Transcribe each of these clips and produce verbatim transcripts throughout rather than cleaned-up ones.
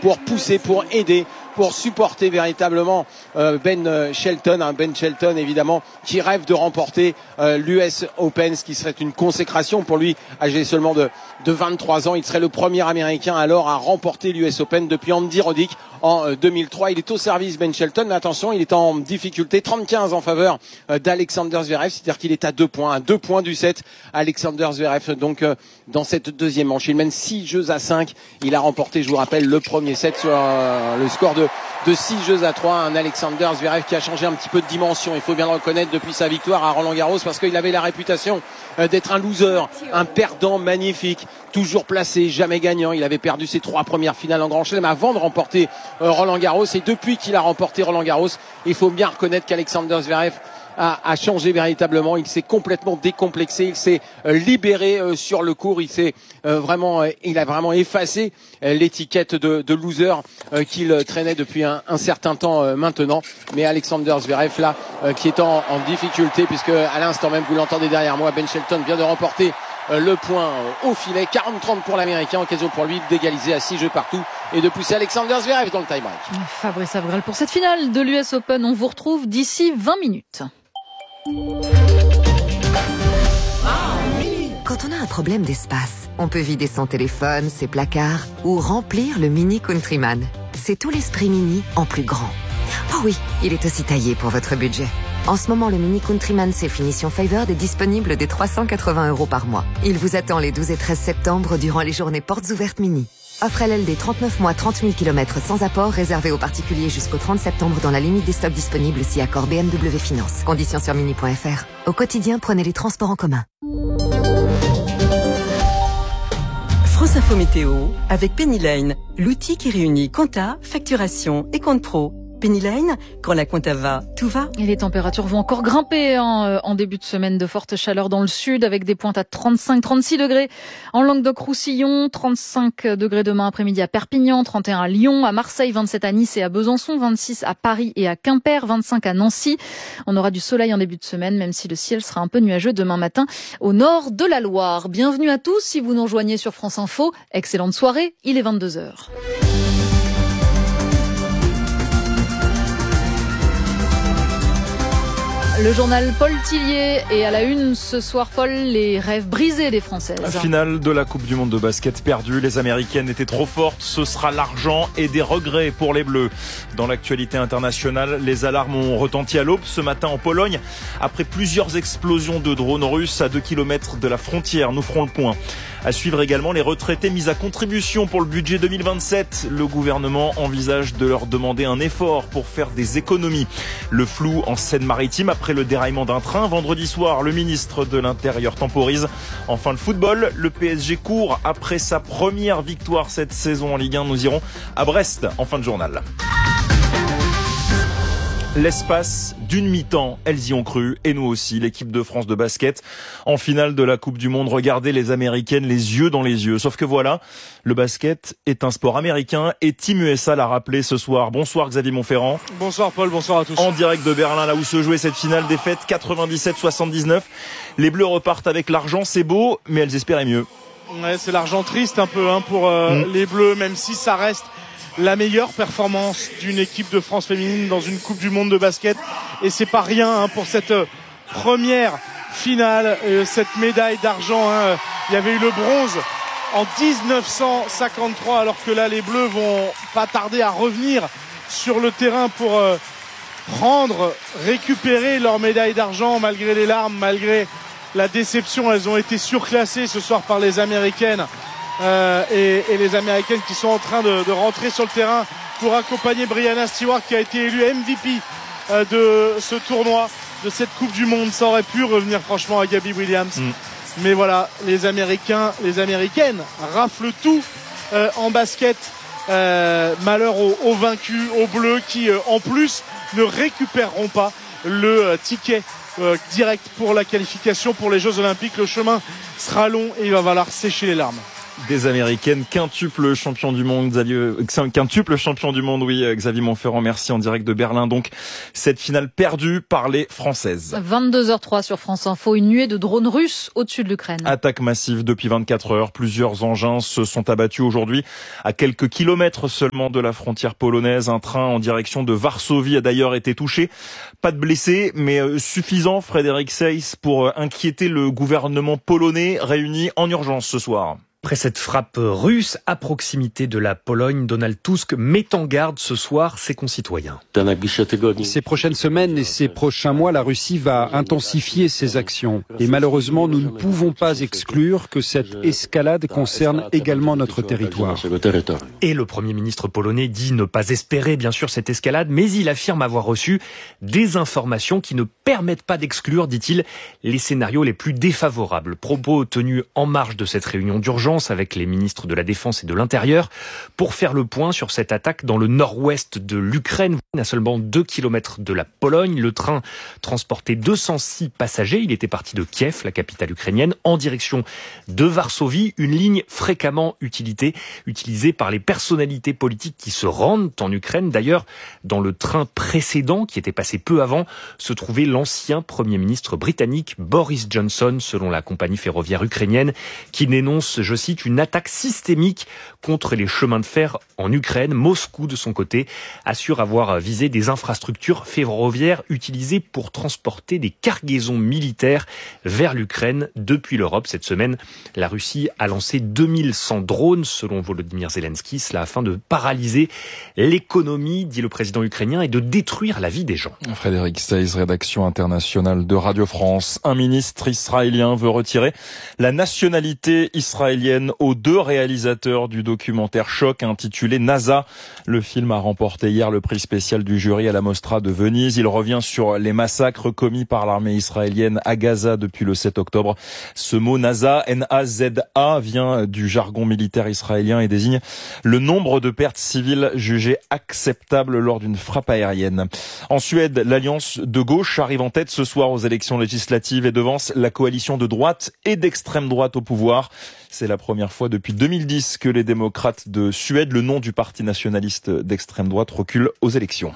pour pousser, pour aider, pour supporter véritablement euh, Ben Shelton, hein, Ben Shelton évidemment qui rêve de remporter euh, l'U S Open, ce qui serait une consécration pour lui, âgé seulement de, de vingt-trois ans. Il serait le premier Américain alors à remporter l'U S Open depuis Andy Roddick en euh, deux mille trois. Il est au service Ben Shelton, mais attention, il est en difficulté, trente quinze en faveur euh, d'Alexander Zverev, c'est-à-dire qu'il est à deux points, à deux points du set. Alexander Zverev donc euh, dans cette deuxième manche, il mène six jeux à cinq. Il a remporté, je vous rappelle, le premier set sur euh, le score de de six jeux à trois, un Alexander Zverev qui a changé un petit peu de dimension, il faut bien le reconnaître, depuis sa victoire à Roland-Garros, parce qu'il avait la réputation d'être un loser, un perdant magnifique, toujours placé, jamais gagnant. Il avait perdu ses trois premières finales en Grand Chelem avant de remporter Roland-Garros, et depuis qu'il a remporté Roland-Garros, il faut bien reconnaître qu'Alexander Zverev A, a changé véritablement. Il s'est complètement décomplexé, il s'est euh, libéré euh, sur le court, il s'est euh, vraiment, euh, il a vraiment effacé euh, l'étiquette de, de loser euh, qu'il euh, traînait depuis un, un certain temps euh, maintenant. Mais Alexander Zverev là, euh, qui est en, en difficulté, puisque à l'instant même, vous l'entendez derrière moi, Ben Shelton vient de remporter euh, le point euh, au filet, quarante trente pour l'Américain, occasion pour lui d'égaliser à six jeux partout et de pousser Alexander Zverev dans le tie-break. Fabrice Avrel pour cette finale de l'U S Open. On vous retrouve d'ici vingt minutes. Quand on a un problème d'espace, on peut vider son téléphone, ses placards ou remplir le Mini Countryman. C'est tout l'esprit Mini en plus grand. Oh oui, il est aussi taillé pour votre budget. En ce moment, le Mini Countryman Safe Finition Favored est disponible dès trois cent quatre-vingts euros par mois. Il vous attend les douze et treize septembre durant les journées portes ouvertes Mini. Offre L L D trente-neuf mois, trente mille kilomètres sans apport, réservé aux particuliers jusqu'au trente septembre dans la limite des stocks disponibles si accord B M W Finance. Conditions sur mini point f r. Au quotidien, prenez les transports en commun. France Info Météo avec Penny Lane, l'outil qui réunit compta, facturation et compte pro. Penny Lane, quand la compta va, tout va. Et les températures vont encore grimper hein, en début de semaine. De fortes chaleurs dans le sud avec des pointes à trente-cinq trente-six degrés en Languedoc-Roussillon, trente-cinq degrés demain après-midi à Perpignan, trente et un à Lyon, à Marseille, vingt-sept à Nice et à Besançon, vingt-six à Paris et à Quimper, vingt-cinq à Nancy. On aura du soleil en début de semaine, même si le ciel sera un peu nuageux demain matin au nord de la Loire. Bienvenue à tous si vous nous rejoignez sur France Info. Excellente soirée, il est vingt-deux heures. Le journal Paul Tillier est à la une ce soir, Paul, les rêves brisés des Françaises. La finale de la Coupe du Monde de basket perdue, les Américaines étaient trop fortes, ce sera l'argent et des regrets pour les Bleus. Dans l'actualité internationale, les alarmes ont retenti à l'aube ce matin en Pologne. Après plusieurs explosions de drones russes à deux kilomètres de la frontière, nous ferons le point. À suivre également les retraités mis à contribution pour le budget deux mille vingt-sept. Le gouvernement envisage de leur demander un effort pour faire des économies. Le flou en Seine-Maritime après le déraillement d'un train. Vendredi soir, le ministre de l'Intérieur temporise. Enfin, le football, le P S G court après sa première victoire cette saison en Ligue un. Nous irons à Brest en fin de journal. L'espace d'une mi-temps, elles y ont cru, et nous aussi, l'équipe de France de basket, en finale de la Coupe du Monde. Regardez les Américaines les yeux dans les yeux. Sauf que voilà, le basket est un sport américain, et Team U S A l'a rappelé ce soir. Bonsoir Xavier Montferrand. Bonsoir Paul, bonsoir à tous. En direct de Berlin, là où se jouait cette finale, défaite quatre-vingt-dix-sept soixante-dix-neuf. Les Bleus repartent avec l'argent, c'est beau, mais elles espéraient mieux. Ouais, c'est l'argent triste un peu hein, pour euh, mmh. les Bleus, même si ça reste la meilleure performance d'une équipe de France féminine dans une Coupe du Monde de basket. Et c'est pas rien hein, pour cette euh, première finale, euh, cette médaille d'argent. Hein. Il y avait eu le bronze en dix-neuf cent cinquante-trois, alors que là, les Bleus vont pas tarder à revenir sur le terrain pour euh, prendre, récupérer leur médaille d'argent malgré les larmes, malgré la déception. Elles ont été surclassées ce soir par les Américaines. Euh, et, et les Américaines qui sont en train de, de rentrer sur le terrain pour accompagner Brianna Stewart qui a été élue M V P euh, de ce tournoi, de cette Coupe du Monde. Ça aurait pu revenir franchement à Gabby Williams. Mm. Mais voilà, les Américains, les Américaines raflent tout euh, en basket. Euh, malheur aux, aux vaincus, aux Bleus qui euh, en plus ne récupéreront pas le euh, ticket euh, direct pour la qualification pour les Jeux Olympiques. Le chemin sera long et il va falloir sécher les larmes. des Américaines, quintuple champion du monde, Xavier, quintuple champion du monde, oui, Xavier Montferrand, merci, en direct de Berlin. Donc, cette finale perdue par les Françaises. vingt-deux heures trois sur France Info, une nuée de drones russes au-dessus de l'Ukraine. Attaque massive depuis vingt-quatre heures. Plusieurs engins se sont abattus aujourd'hui à quelques kilomètres seulement de la frontière polonaise. Un train en direction de Varsovie a d'ailleurs été touché. Pas de blessés, mais suffisant, Frédéric Seyss, pour inquiéter le gouvernement polonais réuni en urgence ce soir. Après cette frappe russe à proximité de la Pologne, Donald Tusk met en garde ce soir ses concitoyens. Ces prochaines semaines et ces prochains mois, la Russie va intensifier ses actions. Et malheureusement, nous ne pouvons pas exclure que cette escalade concerne également notre territoire. Et le Premier ministre polonais dit ne pas espérer bien sûr cette escalade, mais il affirme avoir reçu des informations qui ne permettent pas d'exclure, dit-il, les scénarios les plus défavorables. Propos tenus en marge de cette réunion d'urgence avec les ministres de la Défense et de l'Intérieur pour faire le point sur cette attaque dans le nord-ouest de l'Ukraine, à seulement deux kilomètres de la Pologne. Le train transportait deux cent six passagers. Il était parti de Kiev, la capitale ukrainienne, en direction de Varsovie, une ligne fréquemment utilisée, utilisée par les personnalités politiques qui se rendent en Ukraine. D'ailleurs, dans le train précédent, qui était passé peu avant, se trouvait l'ancien Premier ministre britannique Boris Johnson, selon la compagnie ferroviaire ukrainienne, qui dénonce, je cite, une attaque systémique contre les chemins de fer en Ukraine. Moscou, de son côté, assure avoir visé des infrastructures ferroviaires utilisées pour transporter des cargaisons militaires vers l'Ukraine depuis l'Europe. Cette semaine, la Russie a lancé deux mille cent drones, selon Volodymyr Zelensky, cela afin de paralyser l'économie, dit le président ukrainien, et de détruire la vie des gens. Frédéric Seyss, rédaction internationale de Radio France. Un ministre israélien veut retirer la nationalité israélienne aux deux réalisateurs du documentaire Choc intitulé NASA. Le film a remporté hier le prix spécial du jury à la Mostra de Venise. Il revient sur les massacres commis par l'armée israélienne à Gaza depuis le sept octobre. Ce mot NASA, N A Z A, vient du jargon militaire israélien et désigne le nombre de pertes civiles jugées acceptables lors d'une frappe aérienne. En Suède, l'alliance de gauche arrive en tête ce soir aux élections législatives et devance la coalition de droite et d'extrême droite au pouvoir. C'est la première fois depuis deux mille dix que les démocrates de Suède, le nom du parti nationaliste d'extrême droite, recule aux élections.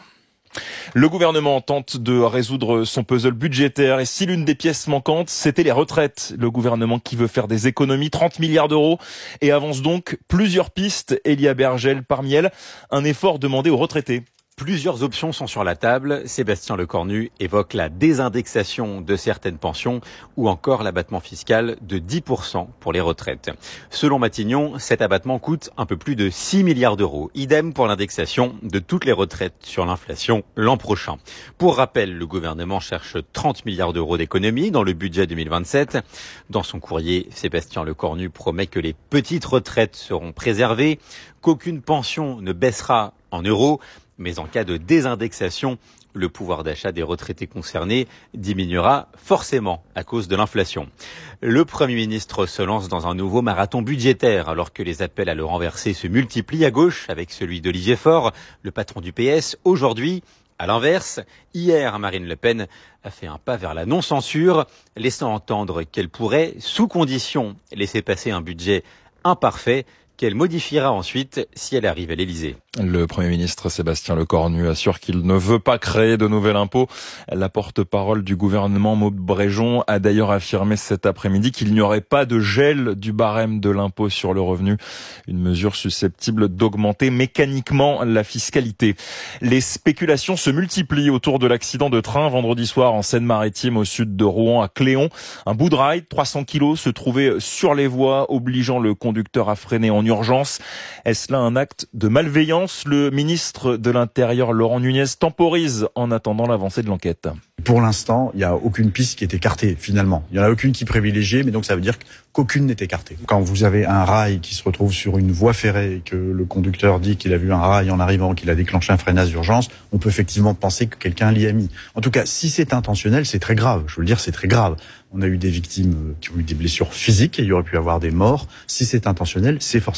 Le gouvernement tente de résoudre son puzzle budgétaire et si l'une des pièces manquantes, c'était les retraites. Le gouvernement qui veut faire des économies, trente milliards d'euros, et avance donc plusieurs pistes. Elia Bergel, parmi elles, un effort demandé aux retraités. Plusieurs options sont sur la table. Sébastien Lecornu évoque la désindexation de certaines pensions ou encore l'abattement fiscal de dix pour cent pour les retraites. Selon Matignon, cet abattement coûte un peu plus de six milliards d'euros. Idem pour l'indexation de toutes les retraites sur l'inflation l'an prochain. Pour rappel, le gouvernement cherche trente milliards d'euros d'économies dans le budget deux mille vingt-sept. Dans son courrier, Sébastien Lecornu promet que les petites retraites seront préservées, qu'aucune pension ne baissera en euros. Mais en cas de désindexation, le pouvoir d'achat des retraités concernés diminuera forcément à cause de l'inflation. Le Premier ministre se lance dans un nouveau marathon budgétaire alors que les appels à le renverser se multiplient à gauche avec celui d'Olivier Faure, le patron du P S. Aujourd'hui, à l'inverse, hier, Marine Le Pen a fait un pas vers la non-censure, laissant entendre qu'elle pourrait, sous condition, laisser passer un budget imparfait qu'elle modifiera ensuite si elle arrive à l'Élysée. Le Premier ministre Sébastien Lecornu assure qu'il ne veut pas créer de nouvel impôt. La porte-parole du gouvernement, Maud Bréjon, a d'ailleurs affirmé cet après-midi qu'il n'y aurait pas de gel du barème de l'impôt sur le revenu, une mesure susceptible d'augmenter mécaniquement la fiscalité. Les spéculations se multiplient autour de l'accident de train vendredi soir en Seine-Maritime au sud de Rouen à Cléon. Un bout de rail, trois cents kilos, se trouvait sur les voies, obligeant le conducteur à freiner en urgence. Est-ce là un acte de malveillance ? Le ministre de l'Intérieur, Laurent Nunez, temporise en attendant l'avancée de l'enquête. Pour l'instant, il n'y a aucune piste qui est écartée, finalement. Il n'y en a aucune qui est privilégiée, mais donc ça veut dire qu'aucune n'est écartée. Quand vous avez un rail qui se retrouve sur une voie ferrée et que le conducteur dit qu'il a vu un rail en arrivant, qu'il a déclenché un freinage d'urgence, on peut effectivement penser que quelqu'un l'y a mis. En tout cas, si c'est intentionnel, c'est très grave. Je veux le dire, c'est très grave. On a eu des victimes qui ont eu des blessures physiques et il y aurait pu avoir des morts. Si c'est intentionnel, c'est forcément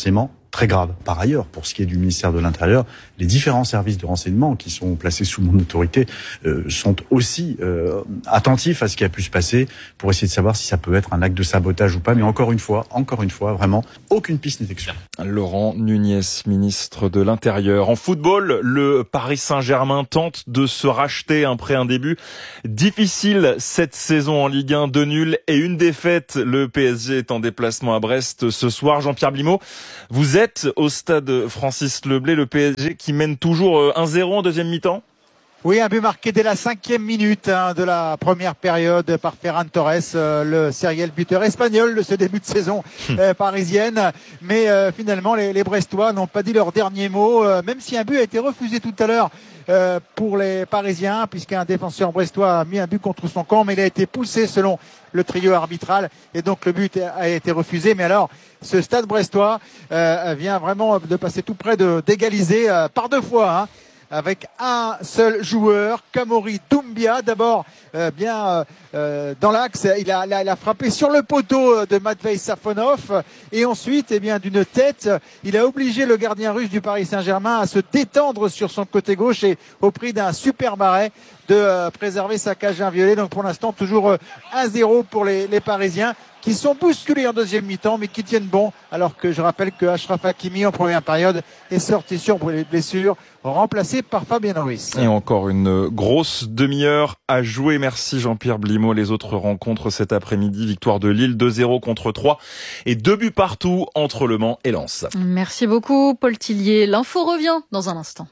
très grave. Par ailleurs, pour ce qui est du ministère de l'Intérieur, les différents services de renseignement qui sont placés sous mon autorité euh, sont aussi euh, attentifs à ce qui a pu se passer pour essayer de savoir si ça peut être un acte de sabotage ou pas. Mais encore une fois, encore une fois, vraiment, aucune piste n'est exclue. Laurent Nunez, ministre de l'Intérieur. En football, le Paris Saint-Germain tente de se racheter après un début difficile cette saison en Ligue un, deux nuls et une défaite. Le P S G est en déplacement à Brest ce soir. Jean-Pierre Blimaud, vous êtes au stade Francis Leblay, le P S G qui mène toujours un zéro en deuxième mi-temps. Oui, un but marqué dès la cinquième minute hein, de la première période par Ferran Torres, euh, le serial buteur espagnol de ce début de saison euh, parisienne. Mais euh, finalement, les, les Brestois n'ont pas dit leur dernier mot, euh, même si un but a été refusé tout à l'heure euh, pour les Parisiens, puisqu'un défenseur brestois a mis un but contre son camp, mais il a été poussé selon le trio arbitral, et donc le but a été refusé. Mais alors, ce stade brestois euh, vient vraiment de passer tout près de d'égaliser euh, par deux fois, hein, avec un seul joueur, Kamori Doumbia, d'abord euh, bien euh, dans l'axe, il a, il a frappé sur le poteau de Matvei Safonov, et ensuite, eh bien, d'une tête, il a obligé le gardien russe du Paris Saint-Germain à se détendre sur son côté gauche, et au prix d'un super arrêt de euh, préserver sa cage inviolée. Donc pour l'instant, toujours euh, un zéro pour les, les Parisiens, qui sont bousculés en deuxième mi-temps, mais qui tiennent bon, alors que je rappelle que Achraf Hakimi, en première période, est sorti sur blessure, remplacé par Fabien Ruiz. Et encore une grosse demi-heure à jouer. Merci Jean-Pierre Blimaud. Les autres rencontres cet après-midi, victoire de Lille, deux zéro contre trois, et deux buts partout entre Le Mans et Lens. Merci beaucoup, Paul Tillier. L'info revient dans un instant.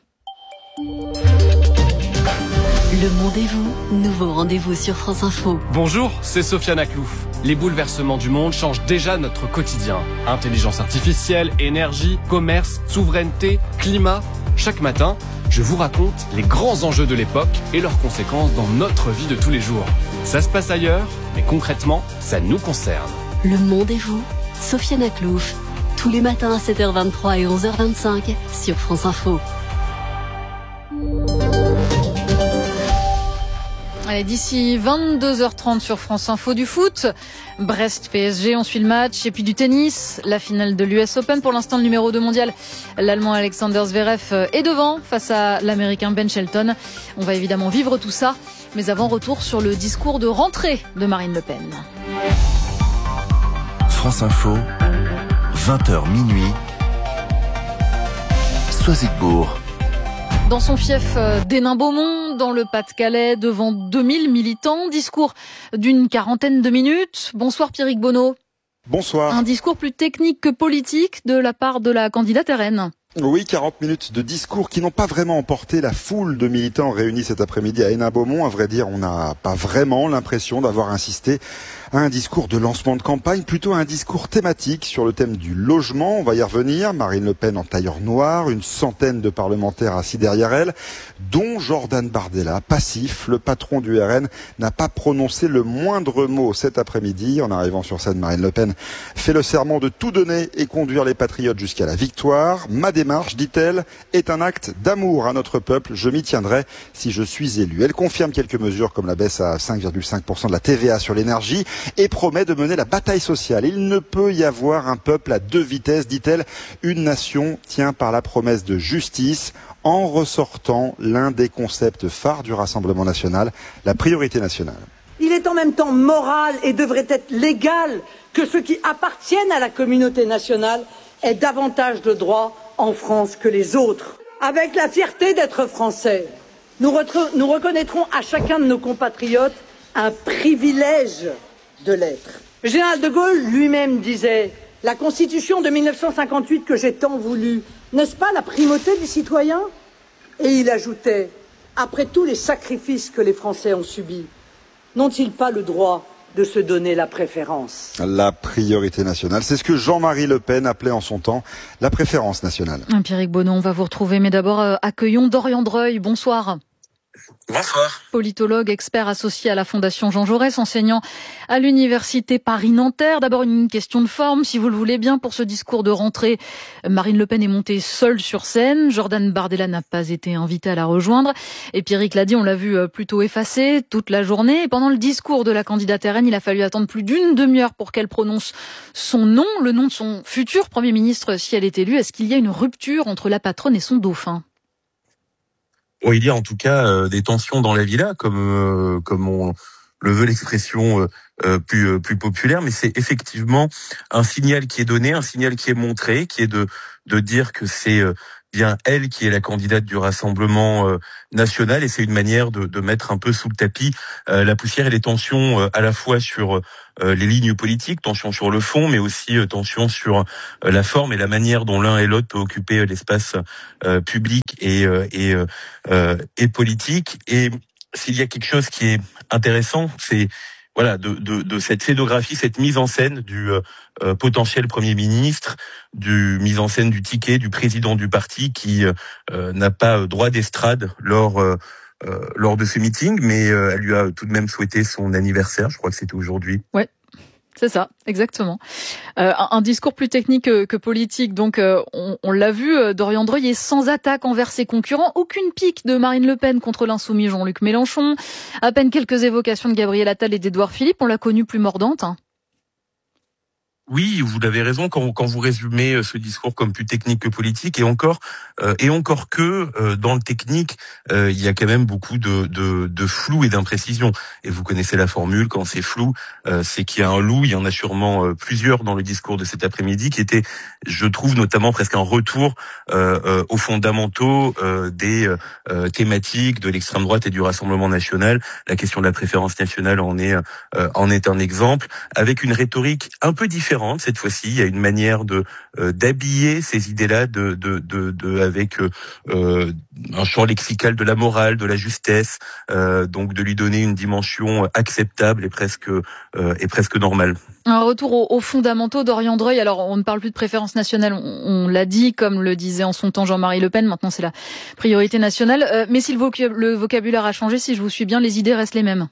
Le Monde et vous, nouveau rendez-vous sur France Info. Bonjour, c'est Sofiane Aklouf. Les bouleversements du monde changent déjà notre quotidien. Intelligence artificielle, énergie, commerce, souveraineté, climat. Chaque matin, je vous raconte les grands enjeux de l'époque et leurs conséquences dans notre vie de tous les jours. Ça se passe ailleurs, mais concrètement, ça nous concerne. Le Monde et vous, Sofiane Aklouf. Tous les matins à sept heures vingt-trois et onze heures vingt-cinq sur France Info. Allez, d'ici vingt-deux heures trente sur France Info, du foot, Brest P S G, on suit le match, et puis du tennis, la finale de l'U S Open. Pour l'instant, le numéro deux mondial, l'Allemand Alexander Zverev, est devant face à l'Américain Ben Shelton. On va évidemment vivre tout ça, mais avant, retour sur le discours de rentrée de Marine Le Pen. France Info, vingt heures minuit, Soisigbourg. Dans son fief d'Hénin-Beaumont, dans le Pas-de-Calais, devant deux mille militants, discours d'une quarantaine de minutes. Bonsoir Pierrick Bonneau. Bonsoir. Un discours plus technique que politique de la part de la candidate R N. Oui, quarante minutes de discours qui n'ont pas vraiment emporté la foule de militants réunis cet après-midi à Hénin-Beaumont. À vrai dire, on n'a pas vraiment l'impression d'avoir insisté à un discours de lancement de campagne, plutôt un discours thématique sur le thème du logement. On va y revenir. Marine Le Pen en tailleur noir, une centaine de parlementaires assis derrière elle, dont Jordan Bardella, passif. Le patron du R N n'a pas prononcé le moindre mot cet après-midi. En arrivant sur scène, Marine Le Pen fait le serment de tout donner et conduire les patriotes jusqu'à la victoire. Ma démarche, dit-elle, est un acte d'amour à notre peuple. Je m'y tiendrai si je suis élue. Elle confirme quelques mesures comme la baisse à cinq virgule cinq pour cent de la T V A sur l'énergie et promet de mener la bataille sociale. Il ne peut y avoir un peuple à deux vitesses, dit-elle. Une nation tient par la promesse de justice, en ressortant l'un des concepts phares du Rassemblement national, la priorité nationale. Il est en même temps moral et devrait être légal que ceux qui appartiennent à la communauté nationale aient davantage de droits en France que les autres. Avec la fierté d'être français, nous, nous reconnaîtrons à chacun de nos compatriotes un privilège de l'être. Le général de Gaulle lui-même disait « La Constitution de mille neuf cent cinquante-huit que j'ai tant voulu, n'est-ce pas la primauté du citoyen ?» Et il ajoutait « Après tous les sacrifices que les Français ont subis, n'ont-ils pas le droit de se donner la préférence ?» La priorité nationale, c'est ce que Jean-Marie Le Pen appelait en son temps la préférence nationale. Pierrick Bonneau, on va vous retrouver, mais d'abord euh, accueillons Dorian Dreuil. Bonsoir. Bonsoir. Politologue, expert associé à la Fondation Jean Jaurès, enseignant à l'Université Paris-Nanterre. D'abord une question de forme, si vous le voulez bien, pour ce discours de rentrée. Marine Le Pen est montée seule sur scène. Jordan Bardella n'a pas été invité à la rejoindre. Et Pierrick l'a dit, on l'a vu plutôt effacée toute la journée. Et pendant le discours de la candidate R N, il a fallu attendre plus d'une demi-heure pour qu'elle prononce son nom, le nom de son futur Premier ministre si elle est élue. Est-ce qu'il y a une rupture entre la patronne et son dauphin ? Bon, il y a en tout cas euh, des tensions dans la villa, comme euh, comme on le veut l'expression euh, euh, plus euh, plus populaire, mais c'est effectivement un signal qui est donné, un signal qui est montré, qui est de de dire que c'est euh, bien elle qui est la candidate du Rassemblement euh, national, et c'est une manière de, de mettre un peu sous le tapis euh, la poussière et les tensions euh, à la fois sur euh, les lignes politiques, tensions sur le fond, mais aussi euh, tensions sur euh, la forme et la manière dont l'un et l'autre peut occuper euh, l'espace euh, public et euh, et euh, et politique. Et s'il y a quelque chose qui est intéressant, c'est voilà de, de, de cette scénographie, cette mise en scène du euh, potentiel Premier ministre, du mise en scène du ticket du président du parti qui euh, n'a pas droit d'estrade lors euh, euh, lors de ce meeting, mais euh, elle lui a tout de même souhaité son anniversaire. Je crois que c'était aujourd'hui. Ouais. C'est ça, exactement. Euh, un, un discours plus technique que, que politique. Donc, euh, on, on l'a vu, euh, Dorian Dreuil est sans attaque envers ses concurrents. Aucune pique de Marine Le Pen contre l'insoumis Jean-Luc Mélenchon. À peine quelques évocations de Gabriel Attal et d'Édouard Philippe. On l'a connue plus mordante. Hein. Oui, vous avez raison quand, quand vous résumez ce discours comme plus technique que politique, et encore euh, et encore que euh, dans le technique, euh, il y a quand même beaucoup de, de, de flou et d'imprécision. Et vous connaissez la formule, quand c'est flou, euh, c'est qu'il y a un loup. Il y en a sûrement euh, plusieurs dans le discours de cet après-midi qui était, je trouve, notamment presque un retour euh, euh, aux fondamentaux euh, des euh, thématiques de l'extrême droite et du Rassemblement national. La question de la préférence nationale en est euh, en est un exemple, avec une rhétorique un peu différente. Cette fois-ci, il y a une manière de euh, d'habiller ces idées-là, de de de, de avec euh, un champ lexical de la morale, de la justesse, euh, donc de lui donner une dimension acceptable et presque euh, et presque normale. Un retour aux, aux fondamentaux d'Dorian Dreuil. Alors, on ne parle plus de préférence nationale, on, on l'a dit, comme le disait en son temps Jean-Marie Le Pen. Maintenant, c'est la priorité nationale. Euh, mais si le, vocab- le vocabulaire a changé, si je vous suis bien, les idées restent les mêmes.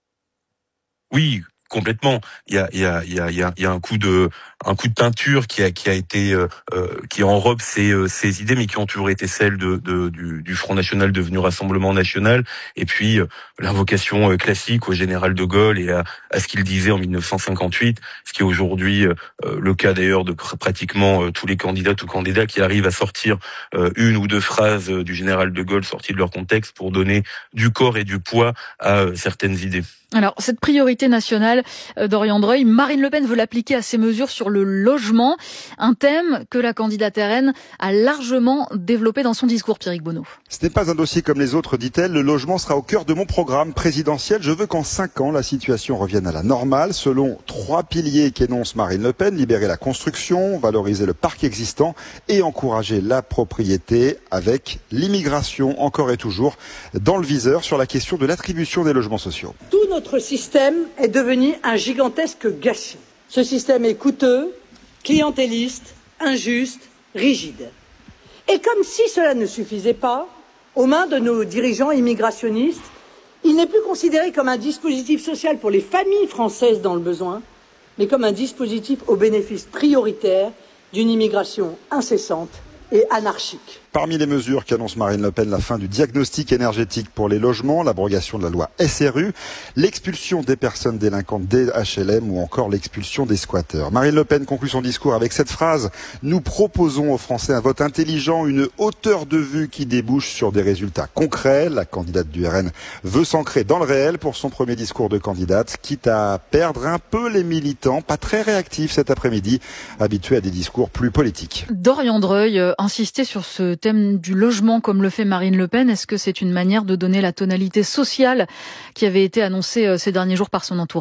Oui. Complètement. Il y a, il y a, il y a, il y a, il y a un coup de, un coup de peinture qui a, qui a été, euh, qui enrobe ces, ces idées, mais qui ont toujours été celles de, de du, du Front National devenu Rassemblement National. Et puis euh, l'invocation classique au général de Gaulle et à, à ce qu'il disait en mille neuf cent cinquante-huit, ce qui est aujourd'hui euh, le cas d'ailleurs de pratiquement euh, tous les candidats ou candidats qui arrivent à sortir euh, une ou deux phrases du général de Gaulle sorties de leur contexte pour donner du corps et du poids à euh, certaines idées. Alors, cette priorité nationale, euh, Dorian Dreuil, Marine Le Pen veut l'appliquer à ses mesures sur le logement, un thème que la candidate R N a largement développé dans son discours, Pierrick Bonneau. Ce n'est pas un dossier comme les autres, dit-elle. Le logement sera au cœur de mon programme présidentiel. Je veux qu'en cinq ans, la situation revienne à la normale, selon trois piliers qu'énonce Marine Le Pen: libérer la construction, valoriser le parc existant et encourager la propriété, avec l'immigration encore et toujours dans le viseur sur la question de l'attribution des logements sociaux. Tout notre système est devenu un gigantesque gâchis. Ce système est coûteux, clientéliste, injuste, rigide. Et comme si cela ne suffisait pas, aux mains de nos dirigeants immigrationnistes, il n'est plus considéré comme un dispositif social pour les familles françaises dans le besoin, mais comme un dispositif au bénéfice prioritaire d'une immigration incessante et anarchique. Parmi les mesures qu'annonce Marine Le Pen, la fin du diagnostic énergétique pour les logements, l'abrogation de la loi S R U, l'expulsion des personnes délinquantes des H L M ou encore l'expulsion des squatteurs. Marine Le Pen conclut son discours avec cette phrase: « Nous proposons aux Français un vote intelligent, une hauteur de vue qui débouche sur des résultats concrets. » La candidate du R N veut s'ancrer dans le réel pour son premier discours de candidate, quitte à perdre un peu les militants, pas très réactifs cet après-midi, habitués à des discours plus politiques. Dorian Dreuil euh, insistait sur ce thème du logement comme le fait Marine Le Pen. Est-ce que c'est une manière de donner la tonalité sociale qui avait été annoncée ces derniers jours par son entourage ?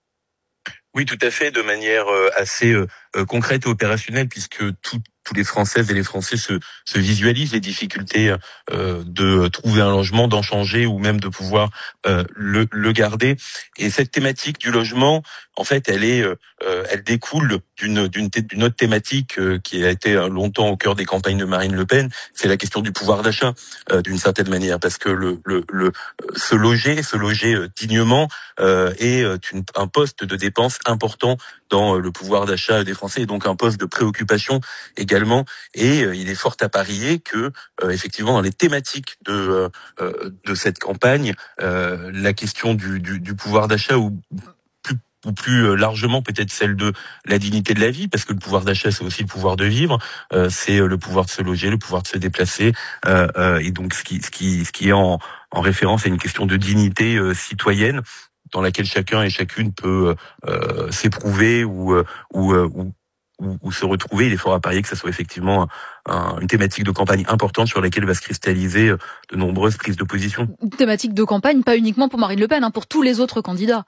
Oui, tout à fait, de manière assez concrète et opérationnelle, puisque tout, tous les Françaises et les Français se, se visualisent les difficultés euh, de trouver un logement, d'en changer ou même de pouvoir euh, le, le garder. Et cette thématique du logement, en fait, elle est, euh, elle découle d'une d'une d'une autre thématique euh, qui a été longtemps au cœur des campagnes de Marine Le Pen. C'est la question du pouvoir d'achat, euh, d'une certaine manière, parce que le le le se loger, se loger dignement euh, est une, un poste de dépense important dans le pouvoir d'achat des Français, et donc un poste de préoccupation également. Et euh, il est fort à parier que, euh, effectivement, dans les thématiques de euh, de cette campagne, euh, la question du, du, du pouvoir d'achat ou plus ou plus largement peut-être celle de la dignité de la vie, parce que le pouvoir d'achat, c'est aussi le pouvoir de vivre, euh, c'est le pouvoir de se loger, le pouvoir de se déplacer, euh, euh, et donc ce qui ce qui ce qui est en en référence à une question de dignité euh, citoyenne, dans laquelle chacun et chacune peut euh, s'éprouver ou, ou, ou, ou, ou se retrouver. Il est fort à parier que ça soit effectivement un, une thématique de campagne importante sur laquelle va se cristalliser de nombreuses prises de position. Une thématique de campagne, pas uniquement pour Marine Le Pen, hein, pour tous les autres candidats.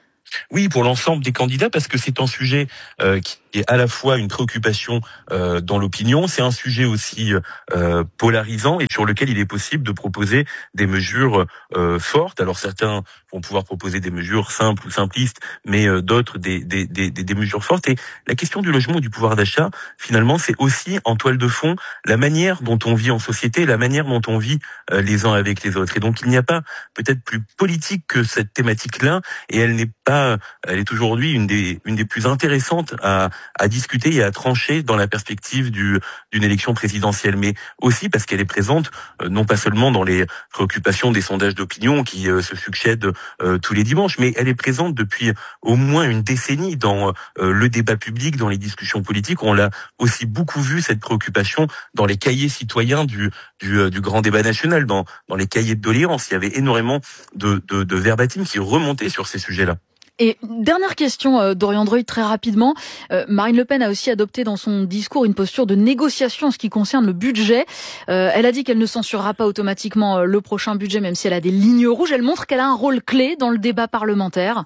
Oui, pour l'ensemble des candidats, parce que c'est un sujet euh, qui est à la fois une préoccupation euh, dans l'opinion, c'est un sujet aussi euh, polarisant et sur lequel il est possible de proposer des mesures euh, fortes. Alors certains vont pouvoir proposer des mesures simples ou simplistes, mais euh, d'autres des, des, des, des mesures fortes. Et la question du logement ou du pouvoir d'achat, finalement, c'est aussi en toile de fond la manière dont on vit en société, la manière dont on vit euh, les uns avec les autres. Et donc il n'y a pas peut-être plus politique que cette thématique-là, et elle n'est pas, elle est aujourd'hui une des une des plus intéressantes à à discuter et à trancher dans la perspective du d'une élection présidentielle, mais aussi parce qu'elle est présente euh, non pas seulement dans les préoccupations des sondages d'opinion qui euh, se succèdent euh, tous les dimanches, mais elle est présente depuis au moins une décennie dans euh, le débat public, dans les discussions politiques. On l'a aussi beaucoup vu, cette préoccupation, dans les cahiers citoyens du du, euh, du grand débat national, dans dans les cahiers de doléances. Il y avait énormément de de, de verbatim qui remontaient sur ces sujets-là. Et dernière question, euh, Dorian Dreuil, très rapidement. Euh, Marine Le Pen a aussi adopté dans son discours une posture de négociation en ce qui concerne le budget. Euh, elle a dit qu'elle ne censurera pas automatiquement euh, le prochain budget, même si elle a des lignes rouges. Elle montre qu'elle a un rôle clé dans le débat parlementaire.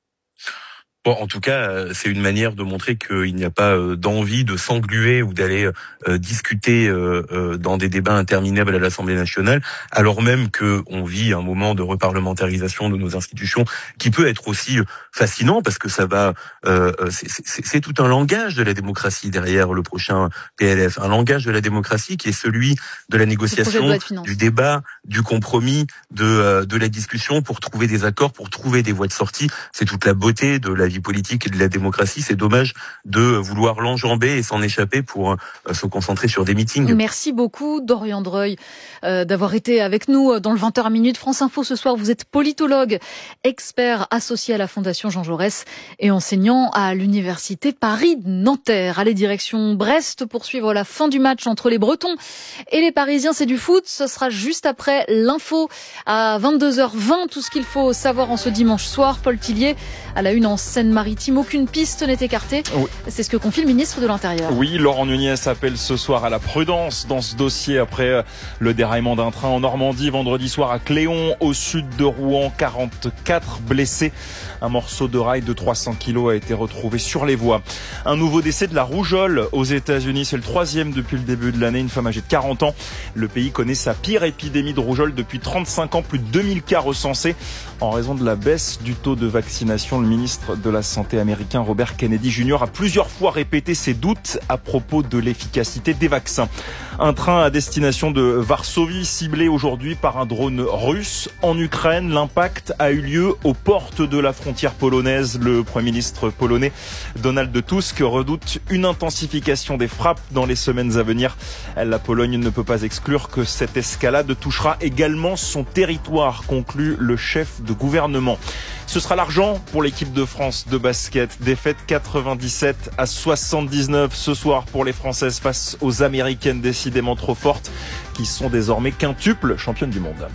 Bon, en tout cas, c'est une manière de montrer qu'il n'y a pas d'envie de s'engluer ou d'aller euh, discuter euh, dans des débats interminables à l'Assemblée nationale, alors même que on vit un moment de reparlementarisation de nos institutions qui peut être aussi fascinant, parce que ça va, euh, c'est, c'est, c'est tout un langage de la démocratie derrière le prochain P L F, un langage de la démocratie qui est celui de la négociation, de du débat, du compromis, de de la discussion pour trouver des accords, pour trouver des voies de sortie. C'est toute la beauté de la vie politique et de la démocratie. C'est dommage de vouloir l'enjamber et s'en échapper pour euh, se concentrer sur des meetings. Merci beaucoup Dorian Dreuil euh, d'avoir été avec nous dans le vingt heures minute France Info ce soir. Vous êtes politologue, expert associé à la Fondation Jean Jaurès et enseignant à l'Université Paris-Nanterre. Allez, direction Brest pour suivre la fin du match entre les Bretons et les Parisiens. C'est du foot. Ce sera juste après l'info à vingt-deux heures vingt. Tout ce qu'il faut savoir en ce dimanche soir. Paul Tillier à la une en Seine-Maritime. Aucune piste n'est écartée. Oui. C'est ce que confie le ministre de l'Intérieur. Oui, Laurent Nunez appelle ce soir à la prudence dans ce dossier après le déraillement d'un train en Normandie vendredi soir à Cléon, au sud de Rouen. quarante-quatre blessés. Un morceau de rail de trois cents kilos a été retrouvé sur les voies. Un nouveau décès de la rougeole aux États-Unis. C'est le troisième depuis le début de l'année. Une femme âgée de quarante ans. Le pays connaît sa pire épidémie de rougeole depuis trente-cinq ans. Plus de deux mille cas recensés en raison de la baisse du taux de vaccination. Le ministre de la Santé américain Robert Kennedy junior a plusieurs fois répété ses doutes à propos de l'efficacité des vaccins. Un train à destination de Varsovie ciblé aujourd'hui par un drone russe en Ukraine. L'impact a eu lieu aux portes de la frontière polonaise. Le Premier ministre polonais Donald Tusk redoute une intensification des frappes dans les semaines à venir. La Pologne ne peut pas exclure que cette escalade touchera également son territoire, conclut le chef de gouvernement. Ce sera l'argent pour l'équipe de France de basket. Défaite quatre-vingt-dix-sept à soixante-dix-neuf ce soir pour les Françaises face aux Américaines décidément trop fortes, qui sont désormais quintuples championnes du monde.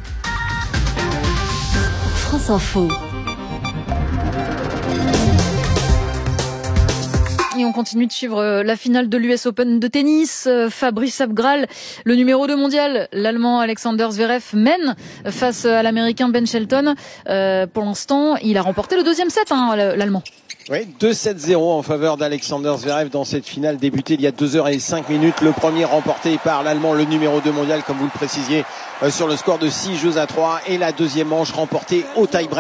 France Info. Et on continue de suivre la finale de l'U S Open de tennis. Fabrice Abgral, le numéro deux mondial, l'Allemand Alexander Zverev mène face à l'Américain Ben Shelton. Euh, pour l'instant, il a remporté le deuxième set, hein, l'Allemand. Oui, deux sept zéro en faveur d'Alexander Zverev dans cette finale débutée il y a deux heures cinq minutes. Le premier remporté par l'Allemand, le numéro deux mondial, comme vous le précisiez, euh, sur le score de six jeux à trois. Et la deuxième manche remportée au tie-break